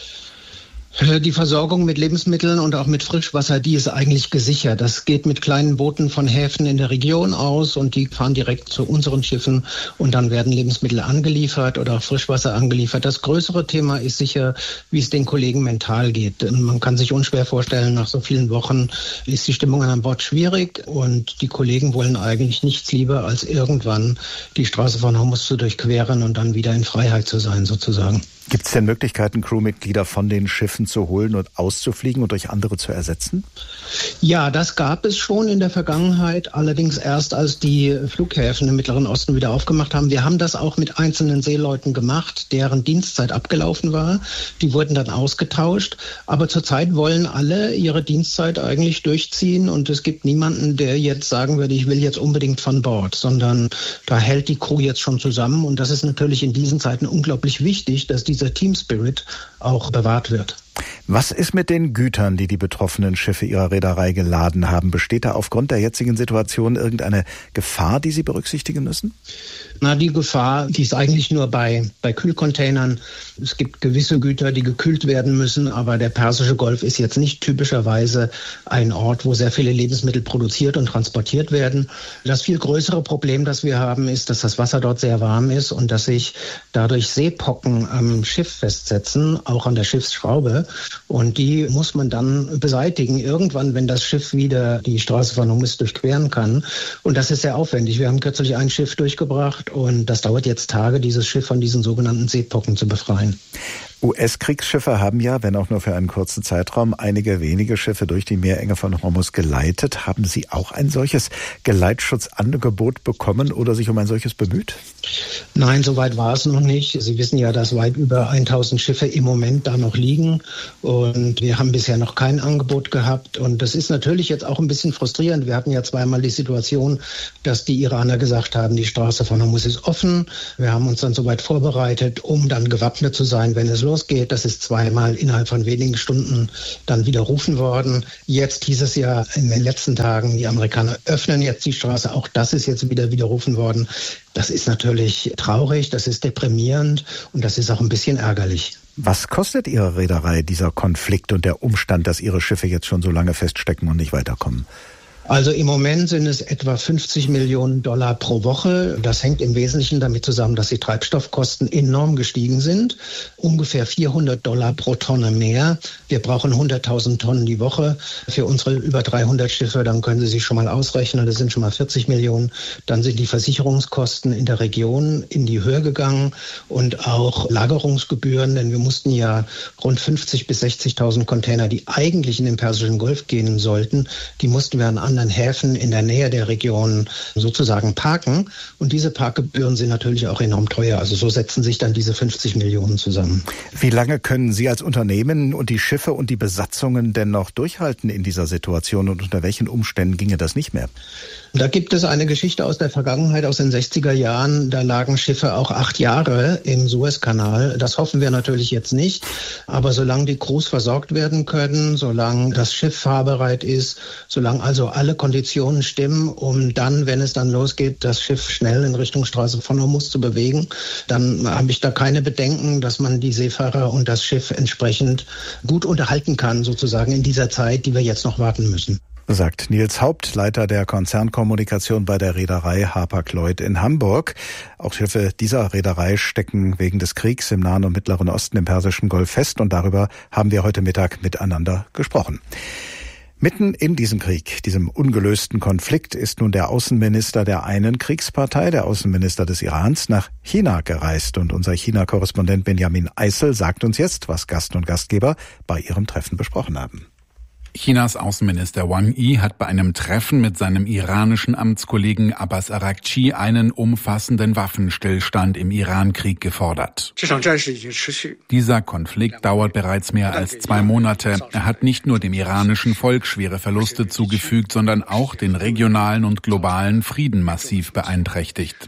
Die Versorgung mit Lebensmitteln und auch mit Frischwasser, die ist eigentlich gesichert. Das geht mit kleinen Booten von Häfen in der Region aus und die fahren direkt zu unseren Schiffen und dann werden Lebensmittel angeliefert oder auch Frischwasser angeliefert. Das größere Thema ist sicher, wie es den Kollegen mental geht. Man kann sich unschwer vorstellen, nach so vielen Wochen ist die Stimmung an Bord schwierig und die Kollegen wollen eigentlich nichts lieber, als irgendwann die Straße von Hormuz zu durchqueren und dann wieder in Freiheit zu sein, sozusagen. Gibt es denn Möglichkeiten, Crewmitglieder von den Schiffen zu holen und auszufliegen und durch andere zu ersetzen? Ja, das gab es schon in der Vergangenheit, allerdings erst als die Flughäfen im Mittleren Osten wieder aufgemacht haben. Wir haben das auch mit einzelnen Seeleuten gemacht, deren Dienstzeit abgelaufen war. Die wurden dann ausgetauscht, aber zurzeit wollen alle ihre Dienstzeit eigentlich durchziehen und es gibt niemanden, der jetzt sagen würde, ich will jetzt unbedingt von Bord, sondern da hält die Crew jetzt schon zusammen und das ist natürlich in diesen Zeiten unglaublich wichtig, dass dieser Team Spirit auch bewahrt wird. Was ist mit den Gütern, die die betroffenen Schiffe Ihrer Reederei geladen haben? Besteht da aufgrund der jetzigen Situation irgendeine Gefahr, die Sie berücksichtigen müssen? Na, die Gefahr, die ist eigentlich nur bei Kühlcontainern. Es gibt gewisse Güter, die gekühlt werden müssen, aber der Persische Golf ist jetzt nicht typischerweise ein Ort, wo sehr viele Lebensmittel produziert und transportiert werden. Das viel größere Problem, das wir haben, ist, dass das Wasser dort sehr warm ist und dass sich dadurch Seepocken am Schiff festsetzen, auch an der Schiffsschraube. Schiffe. Und die muss man dann beseitigen, irgendwann, wenn das Schiff wieder die Straße von Hormuz durchqueren kann. Und das ist sehr aufwendig. Wir haben kürzlich ein Schiff durchgebracht und das dauert jetzt Tage, dieses Schiff von diesen sogenannten Seepocken zu befreien. US-Kriegsschiffe haben ja, wenn auch nur für einen kurzen Zeitraum, einige wenige Schiffe durch die Meerenge von Hormuz geleitet. Haben Sie auch ein solches Geleitschutzangebot bekommen oder sich um ein solches bemüht? Nein, soweit war es noch nicht. Sie wissen ja, dass weit über 1000 Schiffe im Moment da noch liegen und wir haben bisher noch kein Angebot gehabt. Und das ist natürlich jetzt auch ein bisschen frustrierend. Wir hatten ja zweimal die Situation, dass die Iraner gesagt haben, die Straße von Hormuz ist offen. Wir haben uns dann soweit vorbereitet, um dann gewappnet zu sein, wenn es losgeht. Das ist zweimal innerhalb von wenigen Stunden dann widerrufen worden. Jetzt hieß es ja in den letzten Tagen, die Amerikaner öffnen jetzt die Straße. Auch das ist jetzt wieder widerrufen worden. Das ist natürlich traurig, das ist deprimierend und das ist auch ein bisschen ärgerlich. Was kostet Ihre Reederei dieser Konflikt und der Umstand, dass Ihre Schiffe jetzt schon so lange feststecken und nicht weiterkommen? Also im Moment sind es etwa $50 Millionen pro Woche. Das hängt im Wesentlichen damit zusammen, dass die Treibstoffkosten enorm gestiegen sind. Ungefähr $400 pro Tonne mehr. Wir brauchen 100.000 Tonnen die Woche für unsere über 300 Schiffe. Dann können Sie sich schon mal ausrechnen, das sind schon mal 40 Millionen. Dann sind die Versicherungskosten in der Region in die Höhe gegangen und auch Lagerungsgebühren, denn wir mussten ja rund 50.000 bis 60.000 Container, die eigentlich in den Persischen Golf gehen sollten, die mussten wir an anderen Häfen in der Nähe der Region sozusagen parken. Und diese Parkgebühren sind natürlich auch enorm teuer. Also so setzen sich dann diese 50 Millionen zusammen. Wie lange können Sie als Unternehmen und die Schiffe und die Besatzungen denn noch durchhalten in dieser Situation und unter welchen Umständen ginge das nicht mehr? Da gibt es eine Geschichte aus der Vergangenheit, aus den 60er Jahren. Da lagen Schiffe auch 8 Jahre im Suezkanal. Das hoffen wir natürlich jetzt nicht. Aber solange die Crews versorgt werden können, solange das Schiff fahrbereit ist, solange also alle Konditionen stimmen, um dann, wenn es dann losgeht, das Schiff schnell in Richtung Straße von Hormuz zu bewegen, dann habe ich da keine Bedenken, dass man die Seefahrer und das Schiff entsprechend gut unterhalten kann, sozusagen in dieser Zeit, die wir jetzt noch warten müssen. Sagt Nils Haupt, Leiter der Konzernkommunikation bei der Reederei Hapag-Lloyd in Hamburg. Auch Schiffe dieser Reederei stecken wegen des Kriegs im Nahen und Mittleren Osten im Persischen Golf fest und darüber haben wir heute Mittag miteinander gesprochen. Mitten in diesem Krieg, diesem ungelösten Konflikt, ist nun der Außenminister der einen Kriegspartei, der Außenminister des Irans, nach China gereist. Und unser China-Korrespondent Benjamin Eisel sagt uns jetzt, was Gast und Gastgeber bei ihrem Treffen besprochen haben. Chinas Außenminister Wang Yi hat bei einem Treffen mit seinem iranischen Amtskollegen Abbas Araghchi einen umfassenden Waffenstillstand im Iran-Krieg gefordert. Dieser Konflikt dauert bereits mehr als 2 Monate. Er hat nicht nur dem iranischen Volk schwere Verluste zugefügt, sondern auch den regionalen und globalen Frieden massiv beeinträchtigt.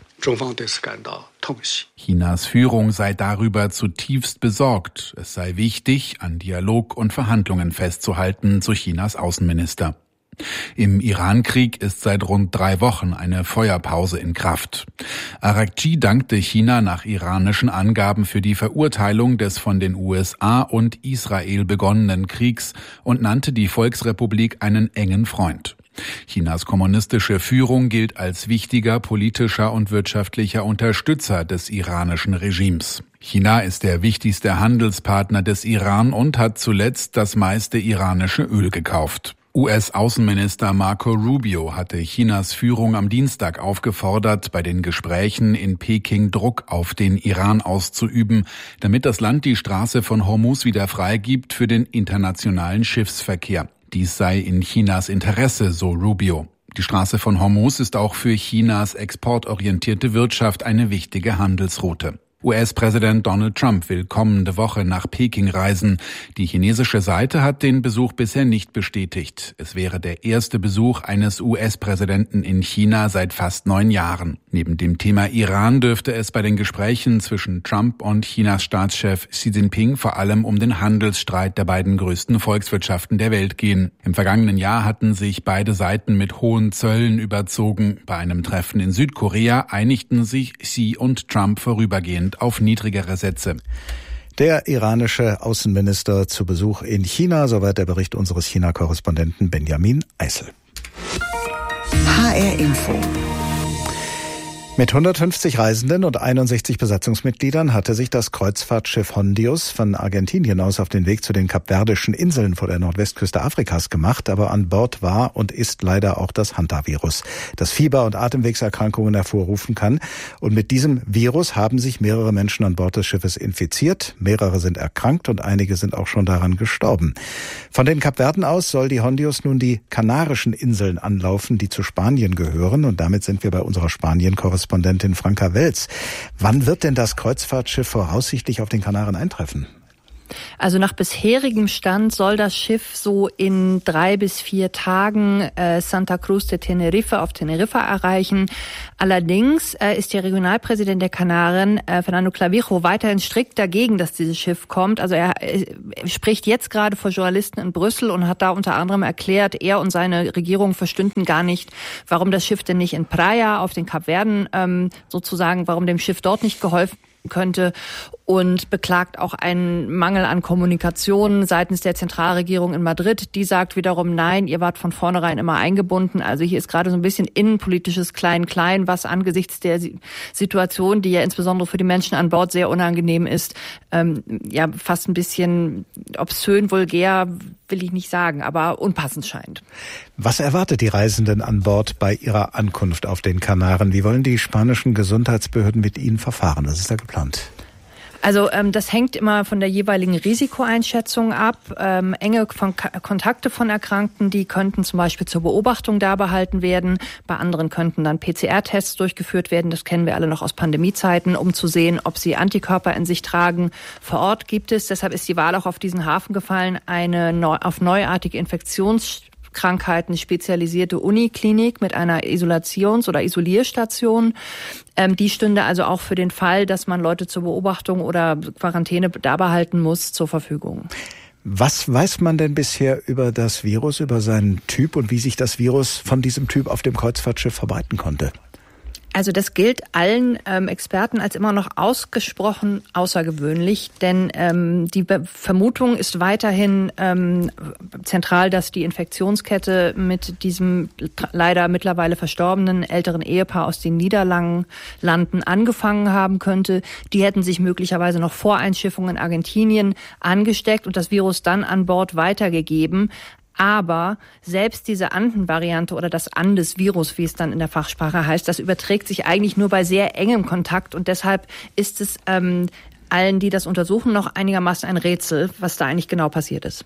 Chinas Führung sei darüber zutiefst besorgt. Es sei wichtig, an Dialog und Verhandlungen festzuhalten, so Chinas Außenminister. Im Iran-Krieg ist seit rund 3 Wochen eine Feuerpause in Kraft. Araghchi dankte China nach iranischen Angaben für die Verurteilung des von den USA und Israel begonnenen Kriegs und nannte die Volksrepublik einen engen Freund. Chinas kommunistische Führung gilt als wichtiger politischer und wirtschaftlicher Unterstützer des iranischen Regimes. China ist der wichtigste Handelspartner des Iran und hat zuletzt das meiste iranische Öl gekauft. US-Außenminister Marco Rubio hatte Chinas Führung am Dienstag aufgefordert, bei den Gesprächen in Peking Druck auf den Iran auszuüben, damit das Land die Straße von Hormuz wieder freigibt für den internationalen Schiffsverkehr. Dies sei in Chinas Interesse, so Rubio. Die Straße von Hormuz ist auch für Chinas exportorientierte Wirtschaft eine wichtige Handelsroute. US-Präsident Donald Trump will kommende Woche nach Peking reisen. Die chinesische Seite hat den Besuch bisher nicht bestätigt. Es wäre der erste Besuch eines US-Präsidenten in China seit fast 9 Jahren. Neben dem Thema Iran dürfte es bei den Gesprächen zwischen Trump und Chinas Staatschef Xi Jinping vor allem um den Handelsstreit der beiden größten Volkswirtschaften der Welt gehen. Im vergangenen Jahr hatten sich beide Seiten mit hohen Zöllen überzogen. Bei einem Treffen in Südkorea einigten sich Xi und Trump vorübergehend auf niedrigere Sätze. Der iranische Außenminister zu Besuch in China, soweit der Bericht unseres China-Korrespondenten Benjamin Eisel. HR Info. Mit 150 Reisenden und 61 Besatzungsmitgliedern hatte sich das Kreuzfahrtschiff Hondius von Argentinien aus auf den Weg zu den Kapverdischen Inseln vor der Nordwestküste Afrikas gemacht. Aber an Bord war und ist leider auch das Hantavirus, das Fieber- und Atemwegserkrankungen hervorrufen kann. Und mit diesem Virus haben sich mehrere Menschen an Bord des Schiffes infiziert. Mehrere sind erkrankt und einige sind auch schon daran gestorben. Von den Kapverden aus soll die Hondius nun die Kanarischen Inseln anlaufen, die zu Spanien gehören. Und damit sind wir bei unserer Spanien-Korrespondentin Franka Welz. Wann wird denn das Kreuzfahrtschiff voraussichtlich auf den Kanaren eintreffen? Also nach bisherigem Stand soll das Schiff so in 3 bis 4 Tagen Santa Cruz de Tenerife auf Teneriffa erreichen. Allerdings ist der Regionalpräsident der Kanaren, Fernando Clavijo, weiterhin strikt dagegen, dass dieses Schiff kommt. Also er spricht jetzt gerade vor Journalisten in Brüssel und hat da unter anderem erklärt, er und seine Regierung verstünden gar nicht, warum das Schiff denn nicht in Praia auf den Kapverden sozusagen, warum dem Schiff dort nicht geholfen könnte, und beklagt auch einen Mangel an Kommunikation seitens der Zentralregierung in Madrid. Die sagt wiederum, nein, ihr wart von vornherein immer eingebunden. Also hier ist gerade so ein bisschen innenpolitisches Klein-Klein, was angesichts der Situation, die ja insbesondere für die Menschen an Bord sehr unangenehm ist, ja fast ein bisschen obszön, vulgär, will ich nicht sagen, aber unpassend scheint. Was erwartet die Reisenden an Bord bei ihrer Ankunft auf den Kanaren? Wie wollen die spanischen Gesundheitsbehörden mit ihnen verfahren? Was ist da geplant? Also das hängt immer von der jeweiligen Risikoeinschätzung ab. Enge Kontakte von Erkrankten, die könnten zum Beispiel zur Beobachtung da behalten werden. Bei anderen könnten dann PCR-Tests durchgeführt werden. Das kennen wir alle noch aus Pandemiezeiten, um zu sehen, ob sie Antikörper in sich tragen. Vor Ort gibt es, deshalb ist die Wahl auch auf diesen Hafen gefallen, eine auf neuartige Infektionskrankheiten spezialisierte Uniklinik mit einer Isolations- oder Isolierstation. Die stünde also auch für den Fall, dass man Leute zur Beobachtung oder Quarantäne da behalten muss, zur Verfügung. Was weiß man denn bisher über das Virus, über seinen Typ und wie sich das Virus von diesem Typ auf dem Kreuzfahrtschiff verbreiten konnte? Also das gilt allen Experten als immer noch ausgesprochen außergewöhnlich, denn die Vermutung ist weiterhin zentral, dass die Infektionskette mit diesem leider mittlerweile verstorbenen älteren Ehepaar aus den Niederlanden angefangen haben könnte. Die hätten sich möglicherweise noch vor Einschiffung in Argentinien angesteckt und das Virus dann an Bord weitergegeben. Aber selbst diese Anden-Variante oder das Andes-Virus, wie es dann in der Fachsprache heißt, das überträgt sich eigentlich nur bei sehr engem Kontakt. Und deshalb ist es allen, die das untersuchen, noch einigermaßen ein Rätsel, was da eigentlich genau passiert ist.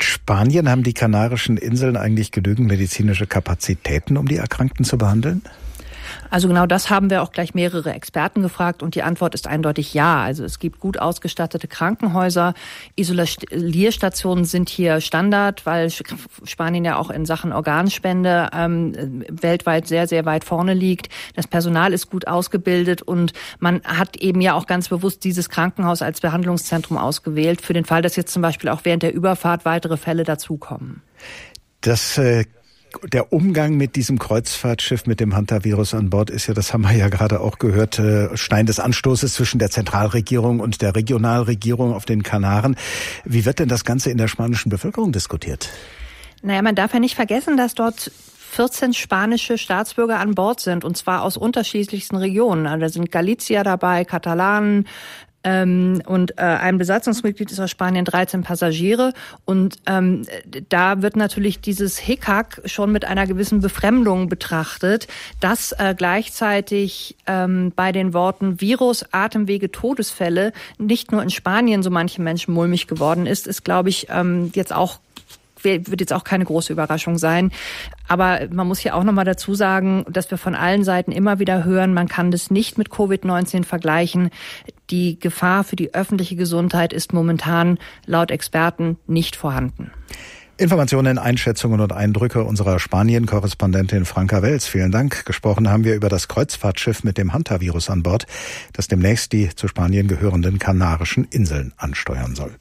Haben die Kanarischen Inseln eigentlich genügend medizinische Kapazitäten, um die Erkrankten zu behandeln? Also genau das haben wir auch gleich mehrere Experten gefragt und die Antwort ist eindeutig ja. Also es gibt gut ausgestattete Krankenhäuser. Isolierstationen sind hier Standard, weil Spanien ja auch in Sachen Organspende weltweit sehr, sehr weit vorne liegt. Das Personal ist gut ausgebildet und man hat eben ja auch ganz bewusst dieses Krankenhaus als Behandlungszentrum ausgewählt, für den Fall, dass jetzt zum Beispiel auch während der Überfahrt weitere Fälle dazukommen. Der Umgang mit diesem Kreuzfahrtschiff mit dem Hantavirus an Bord ist ja, das haben wir ja gerade auch gehört, Stein des Anstoßes zwischen der Zentralregierung und der Regionalregierung auf den Kanaren. Wie wird denn das Ganze in der spanischen Bevölkerung diskutiert? Naja, man darf ja nicht vergessen, dass dort 14 spanische Staatsbürger an Bord sind, und zwar aus unterschiedlichsten Regionen. Also da sind Galizier dabei, Katalanen, und ein Besatzungsmitglied ist aus Spanien, 13 Passagiere. Und da wird natürlich dieses Hickhack schon mit einer gewissen Befremdung betrachtet, dass gleichzeitig bei den Worten Virus, Atemwege, Todesfälle nicht nur in Spanien so manchen Menschen mulmig geworden ist, glaube ich, wird jetzt auch keine große Überraschung sein. Aber man muss hier auch nochmal dazu sagen, dass wir von allen Seiten immer wieder hören, man kann das nicht mit Covid-19 vergleichen. Die Gefahr für die öffentliche Gesundheit ist momentan laut Experten nicht vorhanden. Informationen, Einschätzungen und Eindrücke unserer Spanien-Korrespondentin Franka Welz. Vielen Dank. Gesprochen haben wir über das Kreuzfahrtschiff mit dem Hantavirus an Bord, das demnächst die zu Spanien gehörenden Kanarischen Inseln ansteuern soll.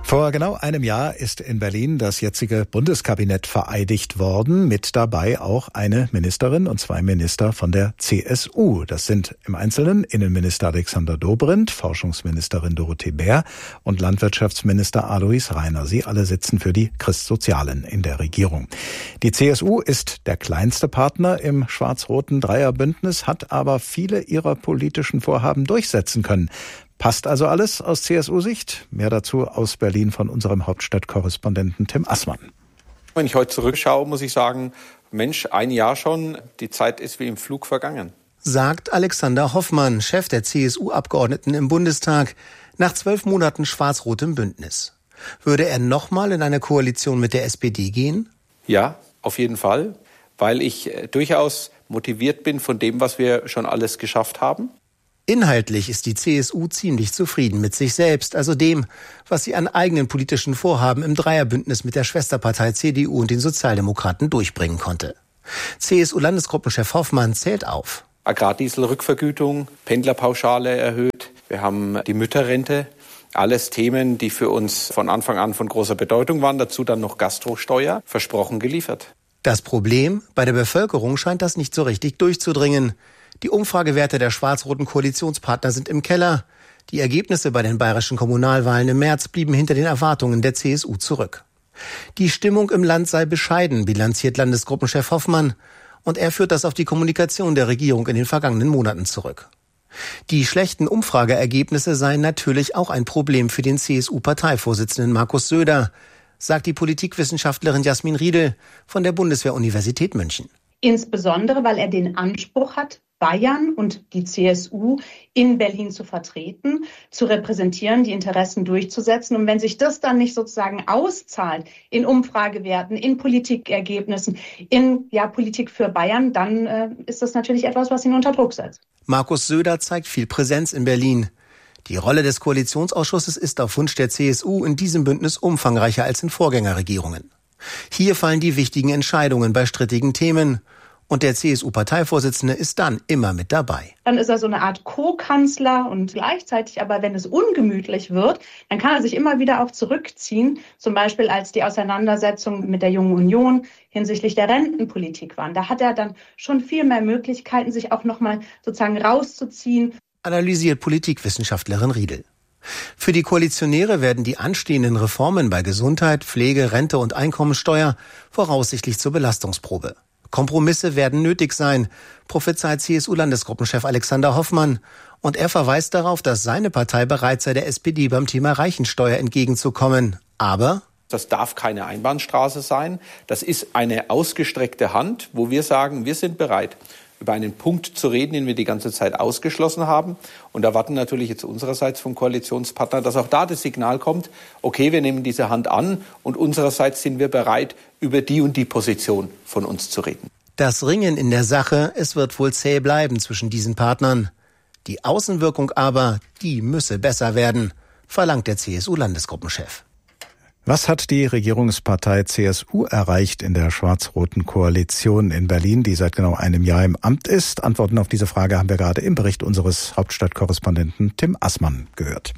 Vor genau einem Jahr ist in Berlin das jetzige Bundeskabinett vereidigt worden, mit dabei auch eine Ministerin und 2 Minister von der CSU. Das sind im Einzelnen Innenminister Alexander Dobrindt, Forschungsministerin Dorothee Bär und Landwirtschaftsminister Alois Rainer. Sie alle sitzen für die Christsozialen in der Regierung. Die CSU ist der kleinste Partner im schwarz-roten Dreierbündnis, hat aber viele ihrer politischen Vorhaben durchsetzen können. Passt also alles aus CSU-Sicht? Mehr dazu aus Berlin von unserem Hauptstadtkorrespondenten Tim Assmann. Wenn ich heute zurückschaue, muss ich sagen, Mensch, ein Jahr schon, die Zeit ist wie im Flug vergangen. Sagt Alexander Hoffmann, Chef der CSU-Abgeordneten im Bundestag, nach 12 Monaten schwarz-rotem Bündnis. Würde er nochmal in eine Koalition mit der SPD gehen? Ja, auf jeden Fall, weil ich durchaus motiviert bin von dem, was wir schon alles geschafft haben. Inhaltlich ist die CSU ziemlich zufrieden mit sich selbst, also dem, was sie an eigenen politischen Vorhaben im Dreierbündnis mit der Schwesterpartei CDU und den Sozialdemokraten durchbringen konnte. CSU-Landesgruppenchef Hoffmann zählt auf. Agrardieselrückvergütung, Pendlerpauschale erhöht, wir haben die Mütterrente, alles Themen, die für uns von Anfang an von großer Bedeutung waren, dazu dann noch Gastrosteuer, versprochen geliefert. Das Problem, bei der Bevölkerung scheint das nicht so richtig durchzudringen. Die Umfragewerte der schwarz-roten Koalitionspartner sind im Keller. Die Ergebnisse bei den bayerischen Kommunalwahlen im März blieben hinter den Erwartungen der CSU zurück. Die Stimmung im Land sei bescheiden, bilanziert Landesgruppenchef Hoffmann. Und er führt das auf die Kommunikation der Regierung in den vergangenen Monaten zurück. Die schlechten Umfrageergebnisse seien natürlich auch ein Problem für den CSU-Parteivorsitzenden Markus Söder, sagt die Politikwissenschaftlerin Jasmin Riedel von der Bundeswehr-Universität München. Insbesondere, weil er den Anspruch hat, Bayern und die CSU in Berlin zu vertreten, zu repräsentieren, die Interessen durchzusetzen. Und wenn sich das dann nicht sozusagen auszahlt in Umfragewerten, in Politikergebnissen, in Politik für Bayern, dann ist das natürlich etwas, was ihn unter Druck setzt. Markus Söder zeigt viel Präsenz in Berlin. Die Rolle des Koalitionsausschusses ist auf Wunsch der CSU in diesem Bündnis umfangreicher als in Vorgängerregierungen. Hier fallen die wichtigen Entscheidungen bei strittigen Themen. Und der CSU-Parteivorsitzende ist dann immer mit dabei. Dann ist er so eine Art Co-Kanzler und gleichzeitig aber, wenn es ungemütlich wird, dann kann er sich immer wieder auch zurückziehen. Zum Beispiel als die Auseinandersetzung mit der Jungen Union hinsichtlich der Rentenpolitik waren. Da hat er dann schon viel mehr Möglichkeiten, sich auch nochmal sozusagen rauszuziehen. Analysiert Politikwissenschaftlerin Riedel. Für die Koalitionäre werden die anstehenden Reformen bei Gesundheit, Pflege, Rente und Einkommensteuer voraussichtlich zur Belastungsprobe. Kompromisse werden nötig sein, prophezeit CSU-Landesgruppenchef Alexander Hoffmann. Und er verweist darauf, dass seine Partei bereit sei, der SPD beim Thema Reichensteuer entgegenzukommen. Aber das darf keine Einbahnstraße sein. Das ist eine ausgestreckte Hand, wo wir sagen, wir sind bereit, über einen Punkt zu reden, den wir die ganze Zeit ausgeschlossen haben. Und erwarten natürlich jetzt unsererseits vom Koalitionspartner, dass auch da das Signal kommt, okay, wir nehmen diese Hand an und unsererseits sind wir bereit, über die und die Position von uns zu reden. Das Ringen in der Sache, es wird wohl zäh bleiben zwischen diesen Partnern. Die Außenwirkung aber, die müsse besser werden, verlangt der CSU-Landesgruppenchef. Was hat die Regierungspartei CSU erreicht in der schwarz-roten Koalition in Berlin, die seit genau einem Jahr im Amt ist? Antworten auf diese Frage haben wir gerade im Bericht unseres Hauptstadtkorrespondenten Tim Assmann gehört.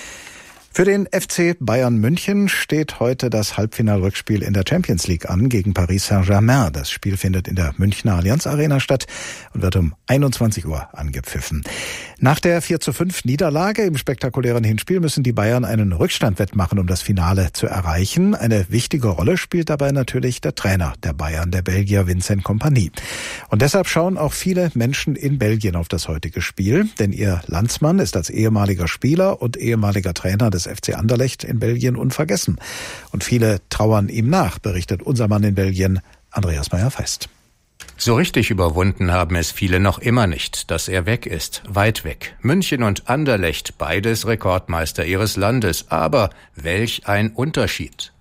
Für den FC Bayern München steht heute das Halbfinalrückspiel in der Champions League an gegen Paris Saint-Germain. Das Spiel findet in der Münchner Allianz Arena statt und wird um 21 Uhr angepfiffen. Nach der 4:5 Niederlage im spektakulären Hinspiel müssen die Bayern einen Rückstand wettmachen, um das Finale zu erreichen. Eine wichtige Rolle spielt dabei natürlich der Trainer der Bayern, der Belgier Vincent Kompany. Und deshalb schauen auch viele Menschen in Belgien auf das heutige Spiel, denn ihr Landsmann ist als ehemaliger Spieler und ehemaliger Trainer des FC Anderlecht in Belgien unvergessen. Und viele trauern ihm nach, berichtet unser Mann in Belgien, Andreas Meyer-Feist. So richtig überwunden haben es viele noch immer nicht, dass er weg ist, weit weg. München und Anderlecht, beides Rekordmeister ihres Landes, aber welch ein Unterschied.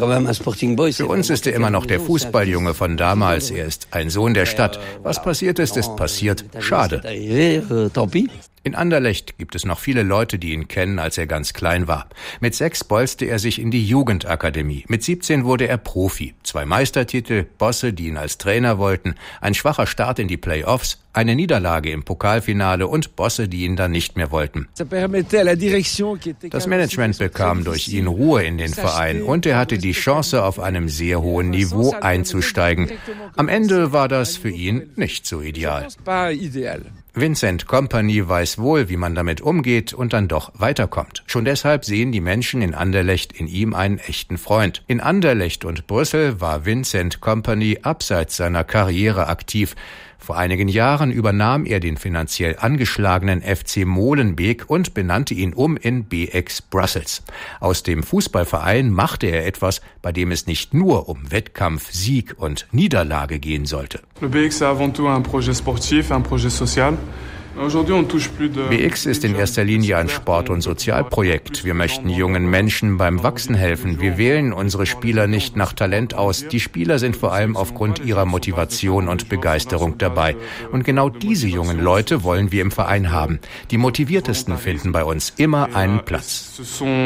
Für uns ist er immer noch der Fußballjunge von damals. Er ist ein Sohn der Stadt. Was passiert ist, ist passiert. Schade. In Anderlecht gibt es noch viele Leute, die ihn kennen, als er ganz klein war. Mit 6 bolzte er sich in die Jugendakademie. Mit 17 wurde er Profi. 2 Meistertitel, Bosse, die ihn als Trainer wollten, ein schwacher Start in die Play-Offs, Eine Niederlage im Pokalfinale und Bosse, die ihn dann nicht mehr wollten. Das Management bekam durch ihn Ruhe in den Verein und er hatte die Chance, auf einem sehr hohen Niveau einzusteigen. Am Ende war das für ihn nicht so ideal. Vincent Kompany weiß wohl, wie man damit umgeht und dann doch weiterkommt. Schon deshalb sehen die Menschen in Anderlecht in ihm einen echten Freund. In Anderlecht und Brüssel war Vincent Kompany abseits seiner Karriere aktiv. Vor einigen Jahren übernahm er den finanziell angeschlagenen FC Molenbeek und benannte ihn um in BX Brussels. Aus dem Fußballverein machte er etwas, bei dem es nicht nur um Wettkampf, Sieg und Niederlage gehen sollte. Le BX est avant tout un projet sportif, un projet social. BX ist in erster Linie ein Sport- und Sozialprojekt. Wir möchten jungen Menschen beim Wachsen helfen. Wir wählen unsere Spieler nicht nach Talent aus. Die Spieler sind vor allem aufgrund ihrer Motivation und Begeisterung dabei. Und genau diese jungen Leute wollen wir im Verein haben. Die Motiviertesten finden bei uns immer einen Platz.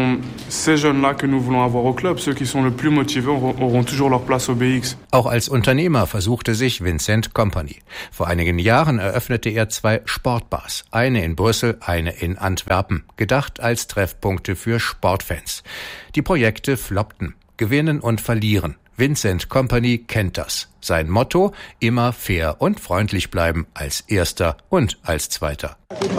Auch als Unternehmer versuchte sich Vincent Kompany. Vor einigen Jahren eröffnete er 2 Sportbars, eine in Brüssel, eine in Antwerpen, gedacht als Treffpunkte für Sportfans. Die Projekte floppten, gewinnen und verlieren. Vincent Kompany kennt das. Sein Motto: immer fair und freundlich bleiben, als Erster und als Zweiter.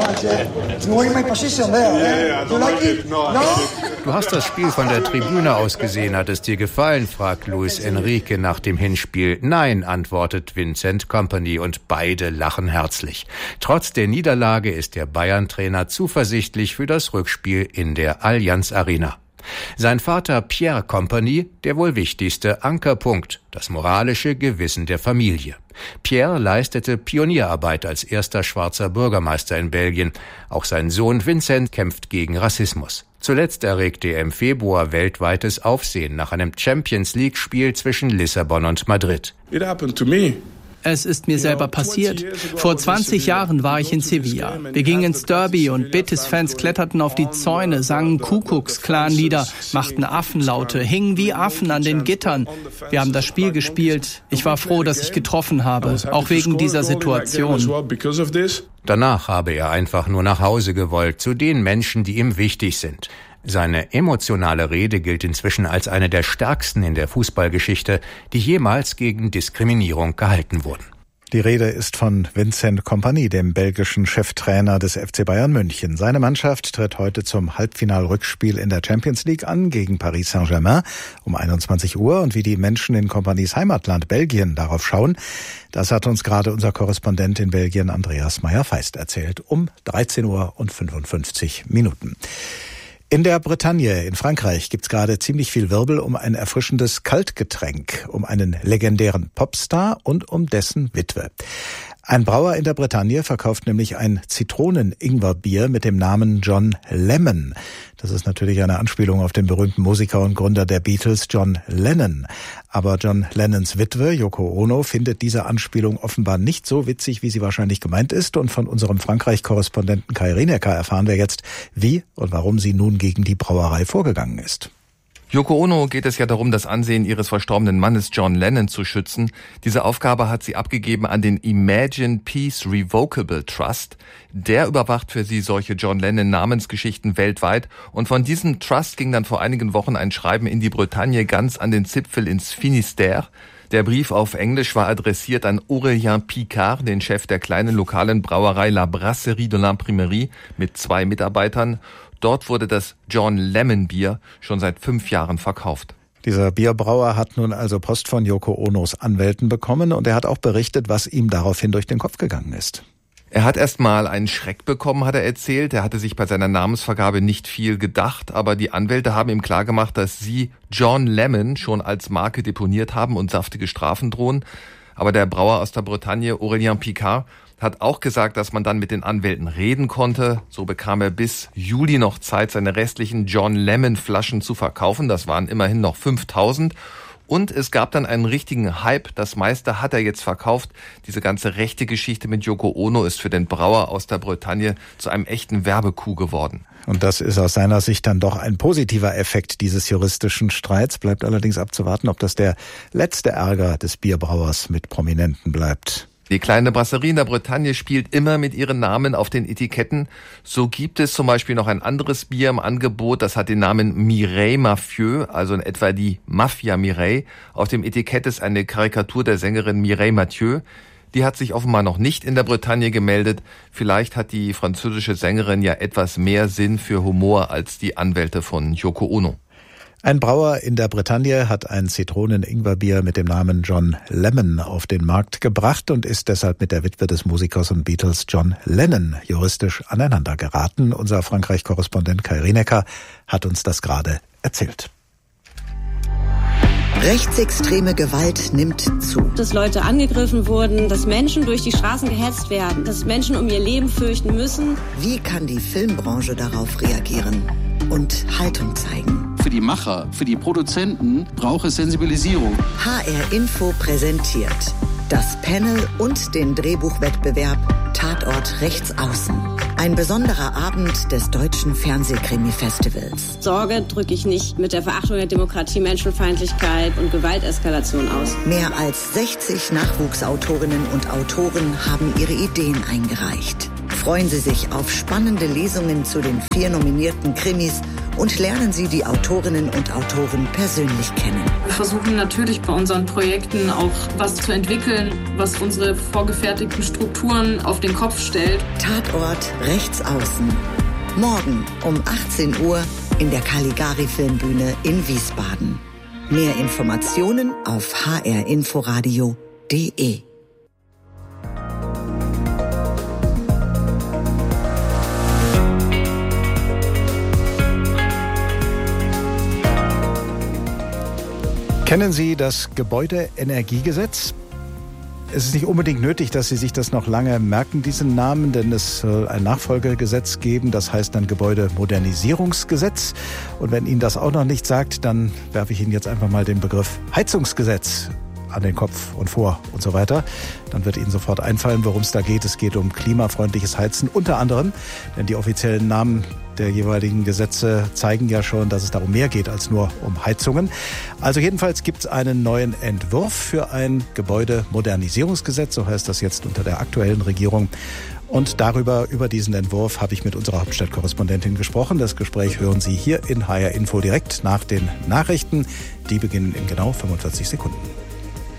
Du hast das Spiel von der Tribüne aus gesehen. Hat es dir gefallen? Fragt Luis Enrique nach dem Hinspiel. Nein, antwortet Vincent Kompany und beide lachen herzlich. Trotz der Niederlage ist der Bayern-Trainer zuversichtlich für das Rückspiel in der Allianz Arena. Sein Vater Pierre Kompany, der wohl wichtigste Ankerpunkt, das moralische Gewissen der Familie. Pierre leistete Pionierarbeit als erster schwarzer Bürgermeister in Belgien. Auch sein Sohn Vincent kämpft gegen Rassismus. Zuletzt erregte er im Februar weltweites Aufsehen nach einem Champions-League-Spiel zwischen Lissabon und Madrid. It happened to me. Es ist mir selber passiert. Vor 20 Jahren war ich in Sevilla. Wir gingen ins Derby und Betis-Fans kletterten auf die Zäune, sangen Kuckucks-Clan-Lieder, machten Affenlaute, hingen wie Affen an den Gittern. Wir haben das Spiel gespielt. Ich war froh, dass ich getroffen habe, auch wegen dieser Situation. Danach habe er einfach nur nach Hause gewollt, zu den Menschen, die ihm wichtig sind. Seine emotionale Rede gilt inzwischen als eine der stärksten in der Fußballgeschichte, die jemals gegen Diskriminierung gehalten wurden. Die Rede ist von Vincent Kompany, dem belgischen Cheftrainer des FC Bayern München. Seine Mannschaft tritt heute zum Halbfinalrückspiel in der Champions League an gegen Paris Saint-Germain um 21 Uhr. Und wie die Menschen in Kompanys Heimatland Belgien darauf schauen, das hat uns gerade unser Korrespondent in Belgien Andreas Meyer-Feist erzählt um 13:55 Uhr. In der Bretagne in Frankreich gibt's gerade ziemlich viel Wirbel um ein erfrischendes Kaltgetränk, um einen legendären Popstar und um dessen Witwe. Ein Brauer in der Bretagne verkauft nämlich ein Zitronen-Ingwer-Bier mit dem Namen John Lemon. Das ist natürlich eine Anspielung auf den berühmten Musiker und Gründer der Beatles, John Lennon. Aber John Lennons Witwe, Yoko Ono, findet diese Anspielung offenbar nicht so witzig, wie sie wahrscheinlich gemeint ist. Und von unserem Frankreich-Korrespondenten Kai Rinecker erfahren wir jetzt, wie und warum sie nun gegen die Brauerei vorgegangen ist. Yoko Ono geht es ja darum, das Ansehen ihres verstorbenen Mannes John Lennon zu schützen. Diese Aufgabe hat sie abgegeben an den Imagine Peace Revocable Trust. Der überwacht für sie solche John Lennon-Namensgeschichten weltweit. Und von diesem Trust ging dann vor einigen Wochen ein Schreiben in die Bretagne ganz an den Zipfel ins Finistère. Der Brief auf Englisch war adressiert an Aurélien Picard, den Chef der kleinen lokalen Brauerei La Brasserie de l'Imprimerie mit 2 Mitarbeitern. Dort wurde das John Lemon Bier schon seit 5 Jahren verkauft. Dieser Bierbrauer hat nun also Post von Yoko Onos Anwälten bekommen und er hat auch berichtet, was ihm daraufhin durch den Kopf gegangen ist. Er hat erst mal einen Schreck bekommen, hat er erzählt. Er hatte sich bei seiner Namensvergabe nicht viel gedacht, aber die Anwälte haben ihm klargemacht, dass sie John Lemon schon als Marke deponiert haben und saftige Strafen drohen. Aber der Brauer aus der Bretagne, Aurélien Picard, hat auch gesagt, dass man dann mit den Anwälten reden konnte. So bekam er bis Juli noch Zeit, seine restlichen John Lemon Flaschen zu verkaufen. Das waren immerhin noch 5.000. Und es gab dann einen richtigen Hype. Das meiste hat er jetzt verkauft. Diese ganze rechte Geschichte mit Yoko Ono ist für den Brauer aus der Bretagne zu einem echten Werbecoup geworden. Und das ist aus seiner Sicht dann doch ein positiver Effekt dieses juristischen Streits. Bleibt allerdings abzuwarten, ob das der letzte Ärger des Bierbrauers mit Prominenten bleibt. Die kleine Brasserie in der Bretagne spielt immer mit ihren Namen auf den Etiketten. So gibt es zum Beispiel noch ein anderes Bier im Angebot, das hat den Namen Mireille Mafieux, also in etwa die Mafia Mireille. Auf dem Etikett ist eine Karikatur der Sängerin Mireille Mathieu. Die hat sich offenbar noch nicht in der Bretagne gemeldet. Vielleicht hat die französische Sängerin ja etwas mehr Sinn für Humor als die Anwälte von Yoko Ono. Ein Brauer in der Bretagne hat ein Zitronen-Ingwerbier mit dem Namen John Lemon auf den Markt gebracht und ist deshalb mit der Witwe des Musikers und Beatles John Lennon juristisch aneinander geraten. Unser Frankreich-Korrespondent Kai Rienecker hat uns das gerade erzählt. Rechtsextreme Gewalt nimmt zu. Dass Leute angegriffen wurden, dass Menschen durch die Straßen gehetzt werden, dass Menschen um ihr Leben fürchten müssen. Wie kann die Filmbranche darauf reagieren und Haltung zeigen? Für die Macher, für die Produzenten braucht es Sensibilisierung. HR Info präsentiert das Panel und den Drehbuchwettbewerb Tatort Rechtsaußen. Ein besonderer Abend des Deutschen Fernsehkrimi-Festivals. Sorge drücke ich nicht mit der Verachtung der Demokratie, Menschenfeindlichkeit und Gewalteskalation aus. Mehr als 60 Nachwuchsautorinnen und Autoren haben ihre Ideen eingereicht. Freuen Sie sich auf spannende Lesungen zu den 4 nominierten Krimis und lernen Sie die Autorinnen und Autoren persönlich kennen. Wir versuchen natürlich bei unseren Projekten auch was zu entwickeln, was unsere vorgefertigten Strukturen auf den Kopf stellt. Tatort Rechtsaußen. Morgen um 18 Uhr in der Caligari Filmbühne in Wiesbaden. Mehr Informationen auf hrinforadio.de. Kennen Sie das Gebäudeenergiegesetz? Es ist nicht unbedingt nötig, dass Sie sich das noch lange merken, diesen Namen, denn es soll ein Nachfolgegesetz geben, das heißt dann Gebäudemodernisierungsgesetz. Und wenn Ihnen das auch noch nicht sagt, dann werfe ich Ihnen jetzt einfach mal den Begriff Heizungsgesetz an den Kopf und vor und so weiter. Dann wird Ihnen sofort einfallen, worum es da geht. Es geht um klimafreundliches Heizen unter anderem, denn die offiziellen Namen der jeweiligen Gesetze zeigen ja schon, dass es darum mehr geht als nur um Heizungen. Also jedenfalls gibt es einen neuen Entwurf für ein Gebäudemodernisierungsgesetz, so heißt das jetzt unter der aktuellen Regierung. Und über diesen Entwurf habe ich mit unserer Hauptstadtkorrespondentin gesprochen. Das Gespräch hören Sie hier in HR Info direkt nach den Nachrichten. Die beginnen in genau 45 Sekunden.